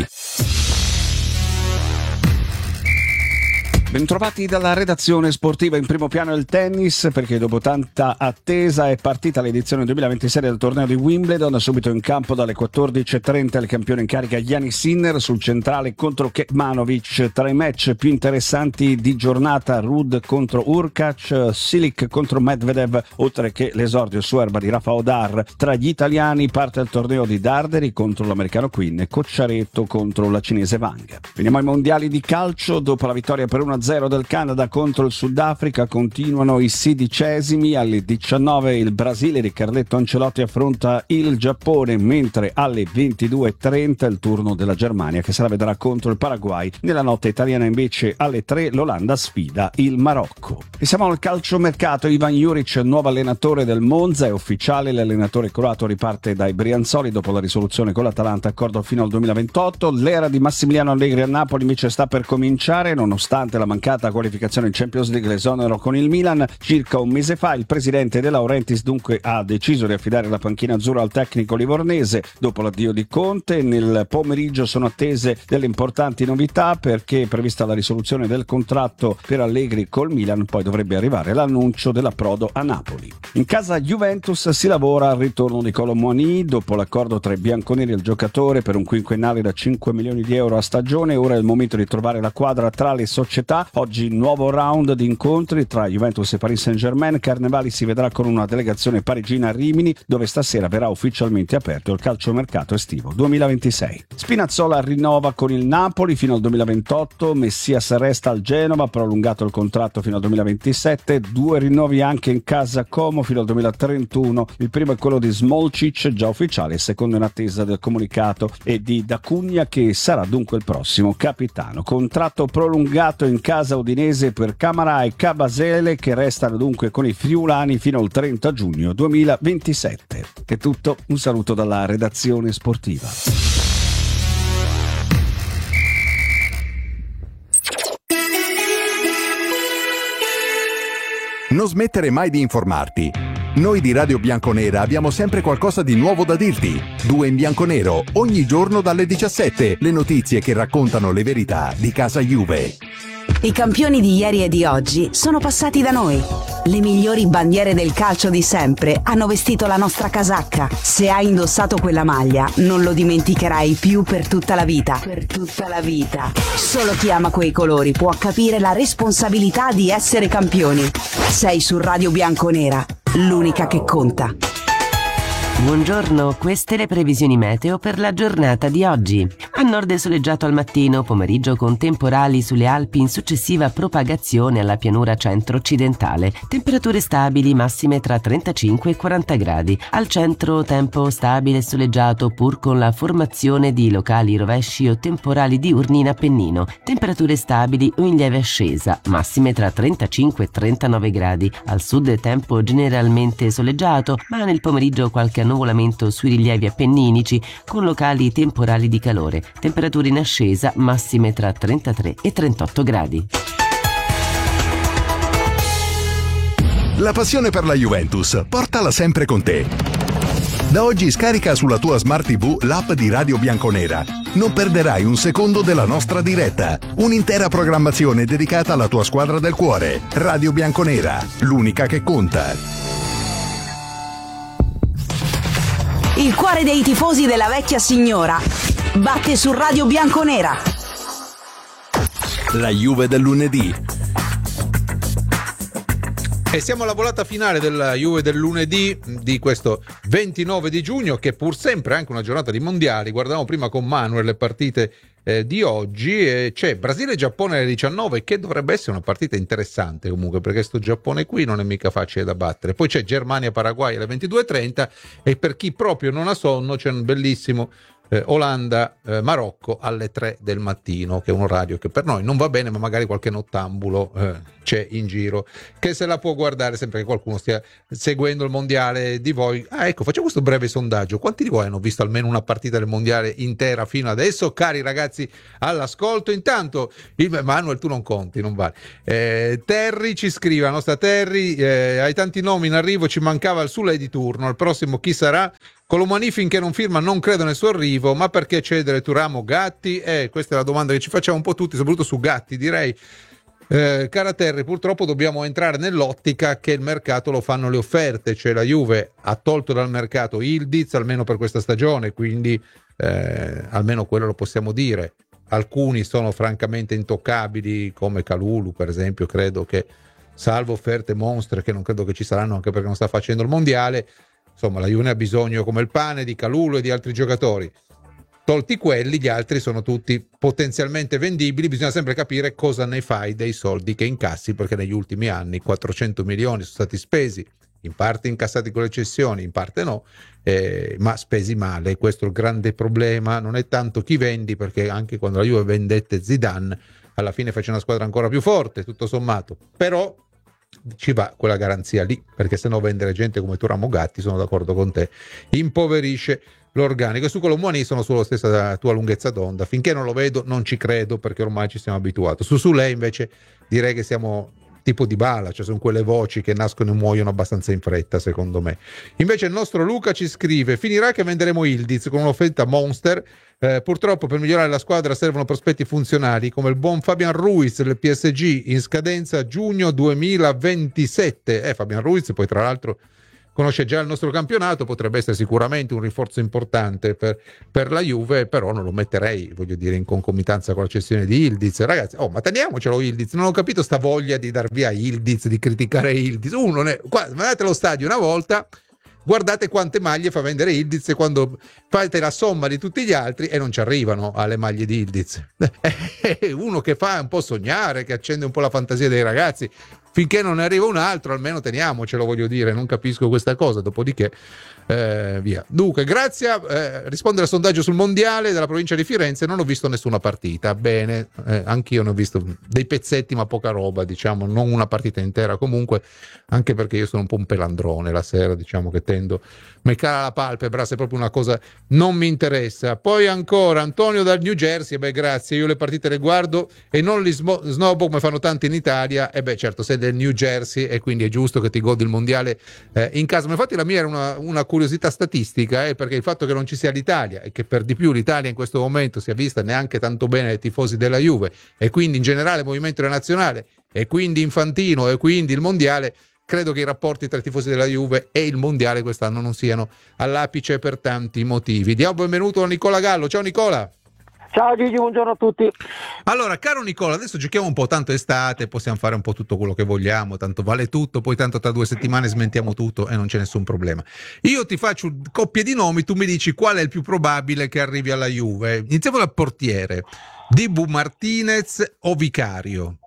Bentrovati dalla redazione sportiva. In primo piano il tennis, perché dopo tanta attesa è partita l'edizione duemilaventisei del torneo di Wimbledon. Subito in campo dalle quattordici e trenta il campione in carica Jannik Sinner sul centrale contro Kekmanovic. Tra i match più interessanti di giornata, Ruud contro Urkac, Silic contro Medvedev, oltre che l'esordio su erba di Rafa Odar. Tra gli italiani parte il torneo di Darderi contro l'americano Quinn e Cocciaretto contro la cinese Wang. Veniamo ai mondiali di calcio. Dopo la vittoria per uno a zero del Canada contro il Sudafrica continuano i sedicesimi. Alle diciannove il Brasile di Carletto Ancelotti affronta il Giappone, mentre alle ventidue e trenta il turno della Germania che se la vedrà contro il Paraguay. Nella notte italiana invece alle tre l'Olanda sfida il Marocco. E siamo al calciomercato. Ivan Juric, nuovo allenatore del Monza, è ufficiale. L'allenatore croato riparte dai Brianzoli dopo la risoluzione con l'Atalanta, accordo fino al duemilaventotto. L'era di Massimiliano Allegri a Napoli invece sta per cominciare, nonostante la mancata qualificazione in Champions League, l'esonero con il Milan. Circa un mese fa il presidente De Laurentiis dunque ha deciso di affidare la panchina azzurra al tecnico livornese dopo l'addio di Conte. Nel pomeriggio sono attese delle importanti novità, perché è prevista la risoluzione del contratto per Allegri col Milan, poi dovrebbe arrivare l'annuncio dell'approdo a Napoli. In casa Juventus si lavora al ritorno di Kolo Muani. Dopo l'accordo tra i bianconeri e il giocatore per un quinquennale da cinque milioni di euro a stagione, ora è il momento di trovare la quadra tra le società. Oggi nuovo round di incontri tra Juventus e Paris Saint-Germain. Carnevali si vedrà con una delegazione parigina a Rimini, dove stasera verrà ufficialmente aperto il calciomercato estivo duemilaventisei. Spinazzola rinnova con il Napoli fino al duemilaventotto. Messias resta al Genova, prolungato il contratto fino al duemilaventisette. Due rinnovi anche in casa Como fino al duemilatrentuno. Il primo è quello di Smolcic, già ufficiale, il secondo in attesa del comunicato e di D'Acunha, che sarà dunque il prossimo capitano. Contratto prolungato in casa udinese per Camara e Cabasele, che restano dunque con i friulani fino al trenta giugno duemilaventisette. È tutto, un saluto dalla redazione sportiva. Non smettere mai di informarti. Noi di Radio Bianconera abbiamo sempre qualcosa di nuovo da dirti. Due in bianconero, ogni giorno dalle diciassette, le notizie che raccontano le verità di casa Juve. I campioni di ieri e di oggi sono passati da noi. Le migliori bandiere del calcio di sempre hanno vestito la nostra casacca. Se hai indossato quella maglia, non lo dimenticherai più per tutta la vita. Per tutta la vita. Solo chi ama quei colori può capire la responsabilità di essere campioni. Sei su Radio Bianconera, l'unica che conta. Buongiorno, queste le previsioni meteo per la giornata di oggi. A nord è soleggiato al mattino, pomeriggio con temporali sulle Alpi in successiva propagazione alla pianura centro-occidentale. Temperature stabili, massime tra trentacinque e quaranta gradi. Al centro tempo stabile e soleggiato pur con la formazione di locali rovesci o temporali diurni in Appennino. Temperature stabili o in lieve ascesa, massime tra trentacinque e trentanove gradi. Al sud tempo generalmente soleggiato, ma nel pomeriggio qualche annuvolamento sui rilievi appenninici con locali temporali di calore. Temperature in ascesa, massime tra trentatré e trentotto gradi. La passione per la Juventus, portala sempre con te. Da oggi scarica sulla tua Smart tivù l'app di Radio Bianconera. Non perderai un secondo della nostra diretta. Un'intera programmazione dedicata alla tua squadra del cuore. Radio Bianconera, l'unica che conta. Il cuore dei tifosi della vecchia signora batte su Radio Bianconera. La Juve del lunedì. E siamo alla volata finale della Juve del lunedì di questo ventinove di giugno, che pur sempre è anche una giornata di mondiali. Guardavamo prima con Manuel le partite eh, di oggi e c'è Brasile-Giappone alle diciannove, che dovrebbe essere una partita interessante comunque, perché sto Giappone qui non è mica facile da battere. Poi c'è Germania-Paraguay alle ventidue e trenta e per chi proprio non ha sonno c'è un bellissimo Eh, Olanda-Marocco eh, alle tre del mattino, che è un orario che per noi non va bene, ma magari qualche nottambulo eh, c'è in giro che se la può guardare, sempre che qualcuno stia seguendo il mondiale di voi. Ah, ecco, facciamo questo breve sondaggio: quanti di voi hanno visto almeno una partita del mondiale intera fino adesso, cari ragazzi all'ascolto? Intanto il Manuel, tu non conti, non vale. eh, Terry ci scrive, la nostra Terry, eh, hai tanti nomi in arrivo, ci mancava il Sule di turno, al prossimo chi sarà? Colomani finché non firma non credo nel suo arrivo, ma perché cedere Turamo Gatti? Eh, questa è la domanda che ci facciamo un po' tutti, soprattutto su Gatti, direi. Eh, cara Terry, purtroppo dobbiamo entrare nell'ottica che il mercato lo fanno le offerte, cioè la Juve ha tolto dal mercato Ildiz almeno per questa stagione, quindi eh, almeno quello lo possiamo dire. Alcuni sono francamente intoccabili, come Kalulu per esempio, credo che salvo offerte monstre che non credo che ci saranno, anche perché non sta facendo il mondiale. Insomma, la Juve ha bisogno come il pane di Kalulu e di altri giocatori. Tolti quelli, gli altri sono tutti potenzialmente vendibili. Bisogna sempre capire cosa ne fai dei soldi che incassi, perché negli ultimi anni quattrocento milioni sono stati spesi, in parte incassati con le cessioni, in parte no, eh, ma spesi male. Questo è il grande problema. Non è tanto chi vendi, perché anche quando la Juve vendette Zidane, alla fine fece una squadra ancora più forte, tutto sommato. Però ci va quella garanzia lì, perché se no vendere gente come Turamo Gatti, sono d'accordo con te, impoverisce l'organico. E su Colomboani sono sulla stessa tua lunghezza d'onda, finché non lo vedo non ci credo, perché ormai ci siamo abituati. Su su lei invece direi che siamo tipo Dybala, cioè sono quelle voci che nascono e muoiono abbastanza in fretta, secondo me. Invece il nostro Luca ci scrive: finirà che venderemo Ildiz con un'offerta monster. Eh, purtroppo per migliorare la squadra servono prospetti funzionali come il buon Fabian Ruiz del P S G, in scadenza giugno duemilaventisette. Eh, Fabian Ruiz poi tra l'altro conosce già il nostro campionato, potrebbe essere sicuramente un rinforzo importante per, per la Juve, però non lo metterei, voglio dire, in concomitanza con la cessione di Ildiz. Ragazzi, oh, ma teniamocelo Ildiz, non ho capito sta voglia di dar via Ildiz, di criticare Ildiz. Uno ne, qua, andate allo stadio una volta, guardate quante maglie fa vendere Ildiz, e quando fate la somma di tutti gli altri e non ci arrivano alle maglie di Ildiz. Uno che fa un po' sognare, che accende un po' la fantasia dei ragazzi. Finché non ne arriva un altro, almeno teniamocelo, voglio dire, non capisco questa cosa, dopodiché eh, via. Dunque, grazie, eh, risponde al sondaggio sul mondiale della provincia di Firenze, non ho visto nessuna partita, bene, eh, anch'io ne ho visto dei pezzetti ma poca roba, diciamo, non una partita intera comunque, anche perché io sono un po' un pelandrone la sera, diciamo che tendo, mi cala la palpebra se proprio una cosa non mi interessa. Poi ancora Antonio dal New Jersey, beh grazie, io le partite le guardo e non li smo- snobbo come fanno tanti in Italia, e beh certo, sei del New Jersey e quindi è giusto che ti godi il mondiale eh, in casa. Ma infatti la mia era una, una curiosità statistica, eh, perché il fatto che non ci sia l'Italia e che per di più l'Italia in questo momento sia vista neanche tanto bene dai tifosi della Juve, e quindi in generale il movimento nazionale, e quindi Infantino, e quindi il mondiale, credo che i rapporti tra i tifosi della Juve e il mondiale quest'anno non siano all'apice per tanti motivi. Diamo benvenuto a Nicola Gallo. Ciao Nicola. Ciao Gigi, buongiorno a tutti. Allora, caro Nicola, adesso giochiamo un po', tanto estate, possiamo fare un po' tutto quello che vogliamo, tanto vale tutto, poi tanto tra due settimane smentiamo tutto e non c'è nessun problema. Io ti faccio coppie di nomi, tu mi dici qual è il più probabile che arrivi alla Juve. Iniziamo dal portiere, Dibu Martinez o Vicario?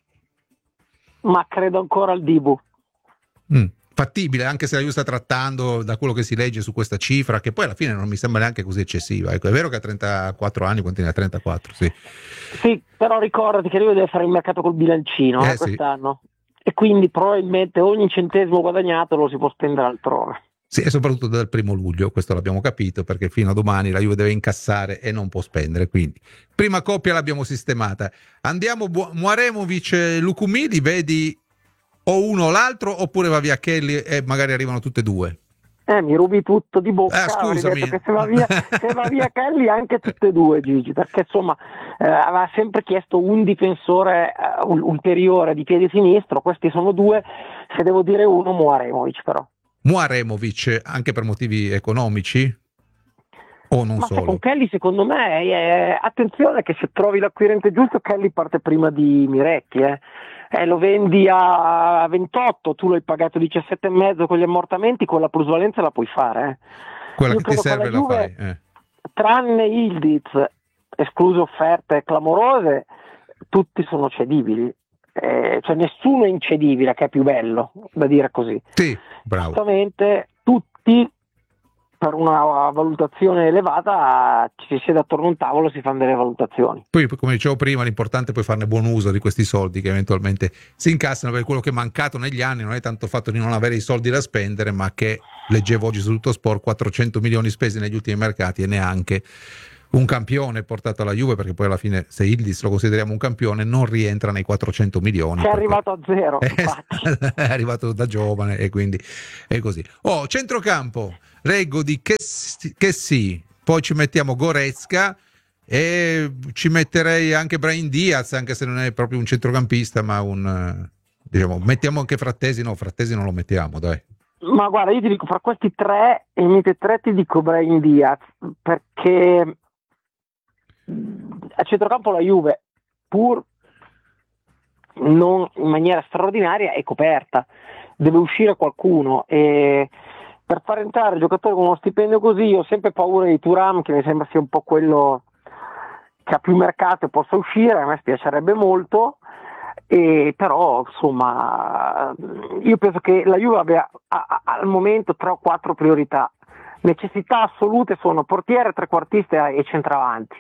Ma credo ancora al Dibu. Mm. Fattibile, anche se la Juve sta trattando, da quello che si legge su questa cifra, che poi alla fine non mi sembra neanche così eccessiva. Ecco, è vero che ha trentaquattro anni, continua a trentaquattro, sì. Sì, però ricordati che lui deve fare il mercato col bilancino eh, eh, quest'anno, sì. E quindi probabilmente ogni centesimo guadagnato lo si può spendere altrove. Sì, e soprattutto dal primo luglio, questo l'abbiamo capito, perché fino a domani la Juve deve incassare e non può spendere, quindi prima coppia l'abbiamo sistemata. Andiamo, Muaremovic e Lukumili, vedi o uno o l'altro, oppure va via Kelly e magari arrivano tutte e due? Eh, mi rubi tutto di bocca. Eh, scusami. Detto che se va via, se va via Kelly anche tutte e due, Gigi, perché insomma eh, aveva sempre chiesto un difensore uh, ulteriore di piede sinistro, questi sono due, se devo dire uno, Muaremovic però. Muaremovic anche per motivi economici? O non Ma solo? con Kelly secondo me, eh, attenzione che se trovi l'acquirente giusto Kelly parte prima di Miretti, eh. eh, lo vendi a ventotto, tu l'hai pagato diciassette e mezzo con gli ammortamenti, con la plusvalenza la puoi fare. Eh. Quella Io che ti serve la Juve, fai. Eh. Tranne Ildiz, escluse offerte clamorose, tutti sono cedibili. Eh, cioè nessuno è incedibile, che è più bello da dire così. Sì, bravo. Giustamente tutti, per una valutazione elevata, ci si siede attorno a un tavolo e si fanno delle valutazioni. Poi, come dicevo prima, l'importante è poi farne buon uso di questi soldi che eventualmente si incassano, perché quello che è mancato negli anni non è tanto il fatto di non avere i soldi da spendere, ma che, leggevo oggi su Tutto Sport, quattrocento milioni spesi negli ultimi mercati e neanche un campione portato alla Juve, perché poi alla fine, se Ildiz lo consideriamo un campione, non rientra nei quattro milioni. È arrivato a zero, è arrivato da giovane e quindi è così. Oh, centrocampo, leggo di che, che sì, poi ci mettiamo Goretzka e ci metterei anche Brahim Diaz, anche se non è proprio un centrocampista, ma un, diciamo, mettiamo anche Frattesi, no, Frattesi non lo mettiamo, dai. Ma guarda, io ti dico, fra questi tre, e in tre ti dico Brahim Diaz, perché a centrocampo la Juve, pur non in maniera straordinaria, è coperta, deve uscire qualcuno, e per far entrare giocatori con uno stipendio così io ho sempre paura di Thuram, che mi sembra sia un po' quello che ha più mercato e possa uscire. A me spiacerebbe molto, e però insomma io penso che la Juve abbia a, a, al momento tre o quattro priorità. Necessità assolute sono portiere, trequartista e centravanti.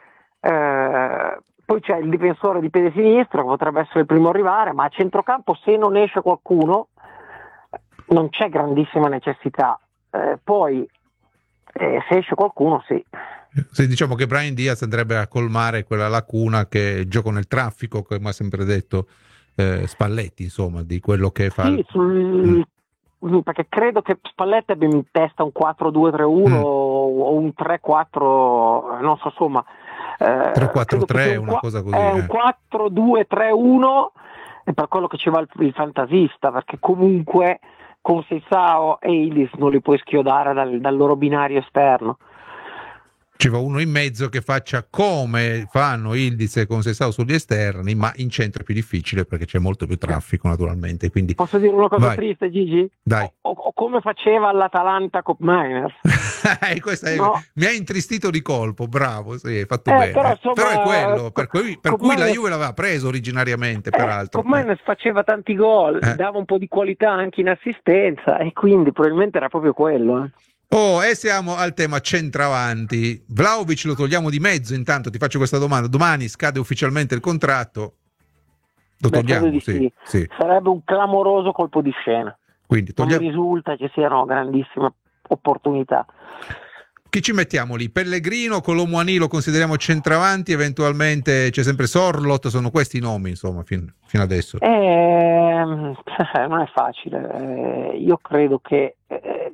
Eh, poi c'è il difensore di piede sinistro che potrebbe essere il primo a arrivare, ma a centrocampo, se non esce qualcuno, non c'è grandissima necessità. Eh, poi eh, se esce qualcuno, sì. Se diciamo che Brahim Diaz andrebbe a colmare quella lacuna che gioco nel traffico, come ha sempre detto eh, Spalletti, insomma, di quello che fa. Sì, sul, mm. perché credo che Spalletti abbia in testa un quattro due tre uno mm. o un tre quattro, non so, insomma. Eh, tre quattro tre, una cosa così. È eh. un quattro due tre uno, e per quello che ci va il, il fantasista, perché comunque con Seisao e Ildiz non li puoi schiodare dal, dal loro binario esterno. Ci va uno in mezzo che faccia come fanno Ildiz e con Seisao sugli esterni, ma in centro è più difficile perché c'è molto più traffico, naturalmente. Quindi posso dire una cosa vai. triste, Gigi? Dai. O, o come faceva l'Atalanta Cop Miners. Questa è, no. Mi ha intristito di colpo, bravo, sì, hai fatto eh, bene. Però, insomma, però è quello per cui, per cui la Juve l'aveva preso originariamente, eh, peraltro. Cop Miners faceva tanti gol, eh. dava un po' di qualità anche in assistenza, e quindi probabilmente era proprio quello. Eh. Oh, e siamo al tema centravanti. Vlahovic lo togliamo di mezzo, intanto ti faccio questa domanda. Domani scade ufficialmente il contratto. Lo Beh, togliamo, di sì, sì. sì. Sarebbe un clamoroso colpo di scena. Quindi togliamo... Non risulta ci siano grandissime opportunità. Chi ci mettiamo lì? Pellegrino, Colomouani lo consideriamo centravanti, eventualmente c'è sempre Sorlot, sono questi i nomi, insomma, fin, fino adesso. Eh, non è facile. Eh, io credo che eh,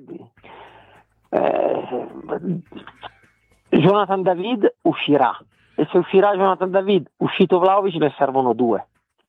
eh, Jonathan David uscirà, e se uscirà Jonathan David, uscito Vlahovic, ne servono due,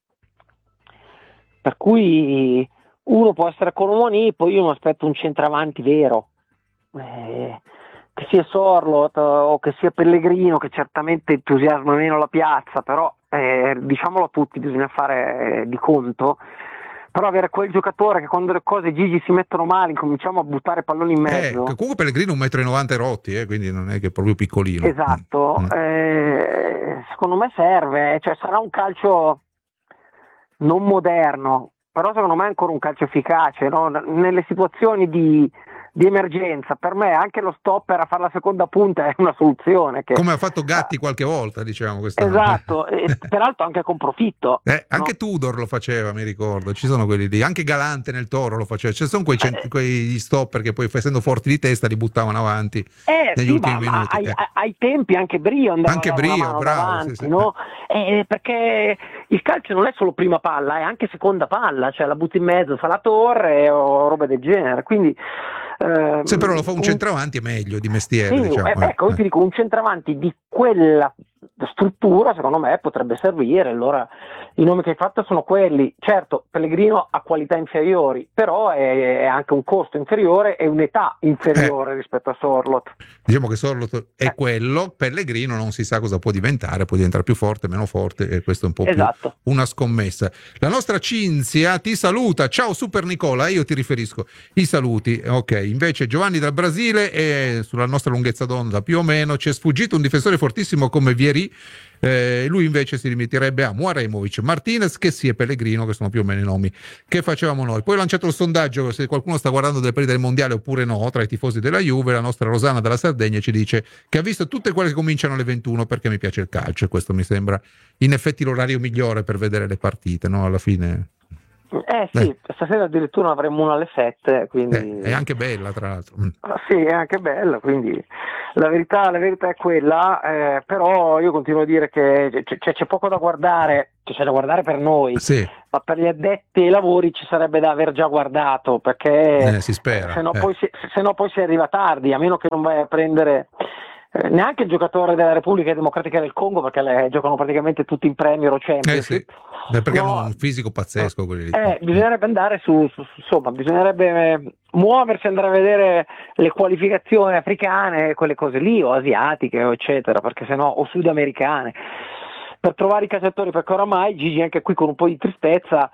per cui uno può essere Colomouani, poi io mi aspetto un centravanti vero, eh, che sia Sorlot o che sia Pellegrino, che certamente entusiasma meno la piazza, però eh, diciamolo a tutti, bisogna fare eh, di conto. Però avere quel giocatore che quando le cose, Gigi, si mettono male, cominciamo a buttare palloni in mezzo. Eh, comunque Pellegrino un metro e novanta rotti, eh, quindi non è che è proprio piccolino. Esatto, mm. eh, secondo me serve, cioè sarà un calcio non moderno, però secondo me è ancora un calcio efficace, no? Nelle situazioni di, di emergenza. Per me anche lo stopper a fare la seconda punta è una soluzione. Che... Come ha fatto Gatti qualche volta, diciamo. Questa esatto, e peraltro anche con profitto. Eh, anche no? Tudor lo faceva, mi ricordo, ci sono quelli lì, anche Galante nel Toro lo faceva, ci sono quei, cent- quegli stopper che poi, essendo forti di testa, li buttavano avanti eh, negli sì, ultimi ma, minuti. Ma ai, eh. ai tempi anche Brio andava anche Brio, bravo, davanti, sì, sì. No? Eh, perché il calcio non è solo prima palla, è anche seconda palla, cioè la butti in mezzo, fa la torre o roba del genere, quindi ehm, se però lo fa un centravanti è meglio di mestiere, sì, diciamo. eh, ecco, io ti dico, un centravanti di quella struttura secondo me potrebbe servire. Allora i nomi che hai fatto sono quelli, certo Pellegrino ha qualità inferiori, però è, è anche un costo inferiore e un'età inferiore eh. rispetto a Sorloth. Diciamo che Sorloth è eh. quello, Pellegrino non si sa cosa può diventare, può diventare più forte, meno forte, e questo è un po' esatto. più una scommessa. La nostra Cinzia ti saluta, ciao Super Nicola, io ti riferisco i saluti, ok. Invece Giovanni dal Brasile, e sulla nostra lunghezza d'onda più o meno, ci è sfuggito un difensore fortissimo come Vieri. Eh, lui invece si limiterebbe a Muaremovic, Martinez, che sì, e Pellegrino, che sono più o meno i nomi che facevamo noi. Poi ho lanciato il sondaggio se qualcuno sta guardando delle partite del mondiale oppure no tra i tifosi della Juve. La nostra Rosanna dalla Sardegna ci dice che ha visto tutte quelle che cominciano alle ventuno perché mi piace il calcio, e questo mi sembra in effetti l'orario migliore per vedere le partite, no? Alla fine Eh sì, eh. stasera addirittura avremo una alle sette, quindi... Eh, è anche bella tra l'altro. Mm. Sì, è anche bella, quindi la verità, la verità è quella, eh, però io continuo a dire che c'è, c'è poco da guardare, c'è da guardare per noi, sì. ma per gli addetti ai lavori ci sarebbe da aver già guardato, perché eh, si spera, se no, eh. poi si, se no poi si arriva tardi, a meno che non vai a prendere... Eh, neanche il giocatore della Repubblica Democratica del Congo, perché le, giocano praticamente tutti in Premier o Champions. Eh sì, perché no, hanno un fisico pazzesco quelli lì. Eh, bisognerebbe andare su, su insomma, bisognerebbe eh, muoversi, andare a vedere le qualificazioni africane, quelle cose lì, o asiatiche, o eccetera, perché sennò, o sudamericane, per trovare i calciatori, perché oramai Gigi, anche qui con un po' di tristezza,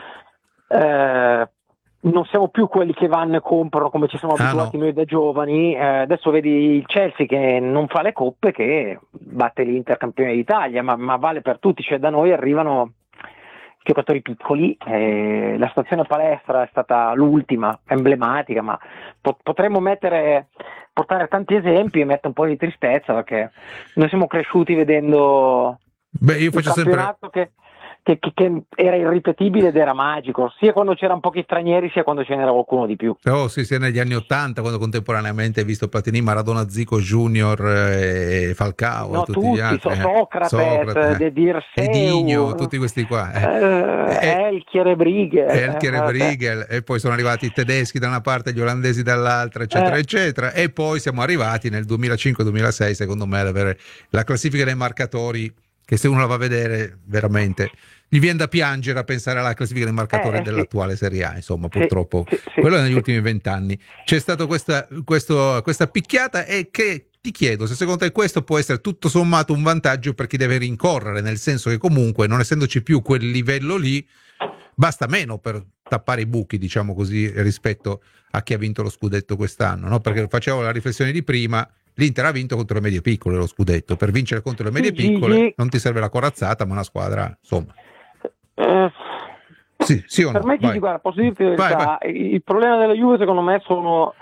eh, non siamo più quelli che vanno e comprano come ci siamo abituati ah, no. noi da giovani. Eh, adesso vedi il Chelsea che non fa le coppe, che batte l'Inter campione d'Italia, ma, ma vale per tutti, cioè da noi arrivano giocatori piccoli. Eh, la stazione palestra è stata l'ultima, emblematica, ma po- potremmo mettere, portare tanti esempi e mettere un po' di tristezza, perché noi siamo cresciuti vedendo Beh, io faccio un sempre... campionato che Che, che, che era irripetibile ed era magico, sia quando c'erano pochi stranieri sia quando ce n'era qualcuno di più. Oh sì, sia negli anni ottanta, quando contemporaneamente hai visto Platini, Maradona, Zico, Junior e Falcao, no, tutti, tutti gli altri. so, Socrate, Socrate De Dirseu, Edinho, tutti questi qua. Eh, eh, Elchier e Briegel. Elchier e eh, Briegel, e poi sono arrivati i tedeschi da una parte, gli olandesi dall'altra, eccetera, eh. eccetera. E poi siamo arrivati nel duemilacinque duemilasei, secondo me, ad avere la classifica dei marcatori, che se uno la va a vedere veramente gli viene da piangere a pensare alla classifica dei marcatori eh, dell'attuale sì. Serie A, insomma, purtroppo sì, sì, quello sì, negli sì. ultimi vent'anni c'è stata questa, questo, questa picchiata, e che ti chiedo se secondo te questo può essere tutto sommato un vantaggio per chi deve rincorrere, nel senso che comunque non essendoci più quel livello lì basta meno per tappare i buchi, diciamo così, rispetto a chi ha vinto lo scudetto quest'anno, no? Perché facevo la riflessione di prima, l'Inter ha vinto contro le medie piccole lo scudetto, per vincere contro le medie piccole non ti serve la corazzata, ma una squadra, insomma. Eh, sì, sì o no? Per me, Gigi, guarda, posso dirti la verità, vai, vai. Il problema della Juve secondo me sono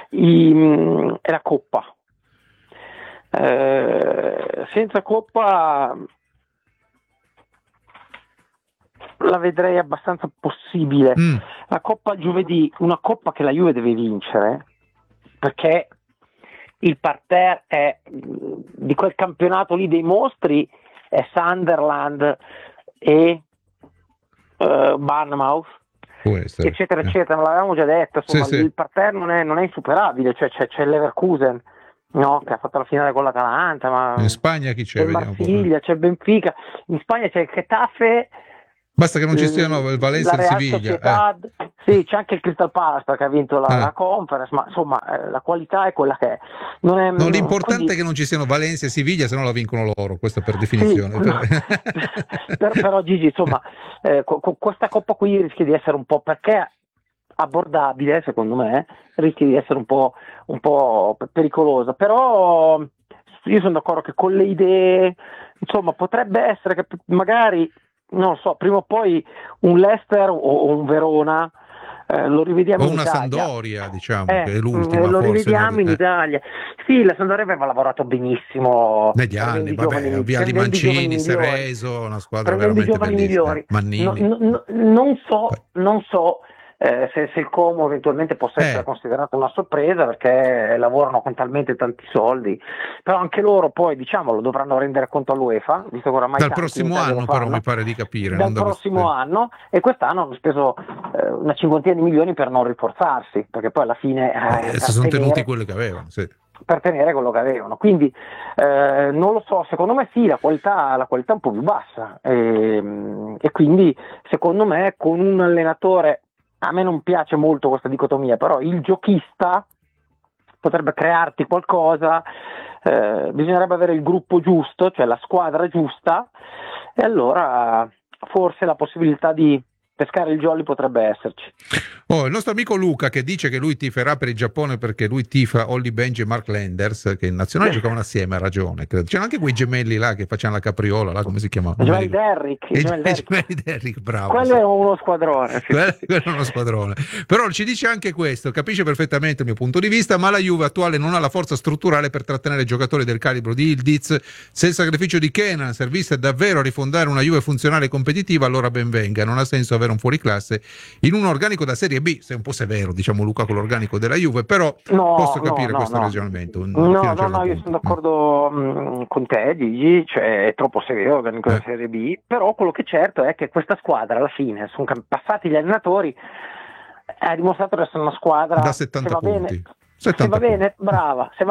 i, è la Coppa. Eh, senza Coppa la vedrei abbastanza possibile. Mm. La Coppa giovedì, una Coppa che la Juve deve vincere, perché il parterre è, di quel campionato lì dei mostri, è Sunderland e uh, Bournemouth, eccetera, eccetera. Non l'avevamo già detto, insomma, sì, il sì. parterre non è, non è insuperabile, cioè c'è, c'è Leverkusen, no, che ha fatto la finale con l'Atalanta, ma in Spagna chi c'è? C'è Marsiglia, c'è Benfica, in Spagna c'è il Getafe. Basta che non ci siano il Valencia e il Siviglia. Eh. Sì, c'è anche il Crystal Palace perché ha vinto la, ah. la Conference, ma insomma eh, la qualità è quella che è. Non è no, l'importante quindi... è che non ci siano Valencia e Siviglia, se no la vincono loro, questo per definizione. Sì, no. per, però Gigi, insomma, eh, con, con questa Coppa qui rischia di essere un po', perché abbordabile, secondo me, rischia di essere un po', un po' pericolosa, però io sono d'accordo che con le idee, insomma, potrebbe essere che magari, non so, prima o poi un Leicester o un Verona eh, lo rivediamo o in una Italia. Sampdoria, diciamo, eh, che è l'ultima, lo forse, rivediamo eh. in Italia. Sì, la Sampdoria aveva lavorato benissimo negli anni, vabbè, via di Mancini, Sereso, una squadra veramente bellissima. Mannini. No, no, non so, non so Eh, se, se il Como eventualmente possa essere eh. considerato una sorpresa, perché lavorano con talmente tanti soldi, però anche loro poi, diciamolo, dovranno rendere conto all'UEFA, visto che oramai dal prossimo anno però mi pare di capire dal non prossimo dove... anno, e quest'anno hanno speso eh, una cinquantina di milioni per non rinforzarsi, perché poi alla fine eh, eh, si sono tenuti quelli che avevano, sì. per tenere quello che avevano. Quindi eh, non lo so, secondo me sì, la qualità, la qualità è un po' più bassa e, e quindi secondo me con un allenatore, a me non piace molto questa dicotomia, però il giochista potrebbe crearti qualcosa, eh, bisognerebbe avere il gruppo giusto, cioè la squadra giusta, e allora forse la possibilità di pescare il jolly potrebbe esserci. Oh, il nostro amico Luca che dice che lui tiferà per il Giappone perché lui tifa Holly Benji e Mark Landers, che in nazionale giocavano assieme, ha ragione, credo. C'erano anche quei gemelli là che facevano la capriola, là come si chiamavano? Gemelli Derrick, I gemelli Derrick. gemelli Derrick, bravo. Quello è uno squadrone. Sì. Quello, quello è uno squadrone. Però ci dice anche questo, capisce perfettamente il mio punto di vista, ma la Juve attuale non ha la forza strutturale per trattenere giocatori del calibro di Ildiz. Se il sacrificio di Kenan servisse davvero a rifondare una Juve funzionale e competitiva, allora ben venga. Non ha senso avere un fuoriclasse in un organico da Serie B. Sei un po' severo, diciamo, Luca, con l'organico della Juve, però no, posso capire no, no, questo no. ragionamento. No, no, certo no, io sono d'accordo mh, con te, Gigi, cioè è troppo severo l'organico eh. della Serie B, però quello che è certo è che questa squadra alla fine, sono passati gli allenatori, ha dimostrato di essere una squadra da settanta se va punti. bene, se va bene, brava, se va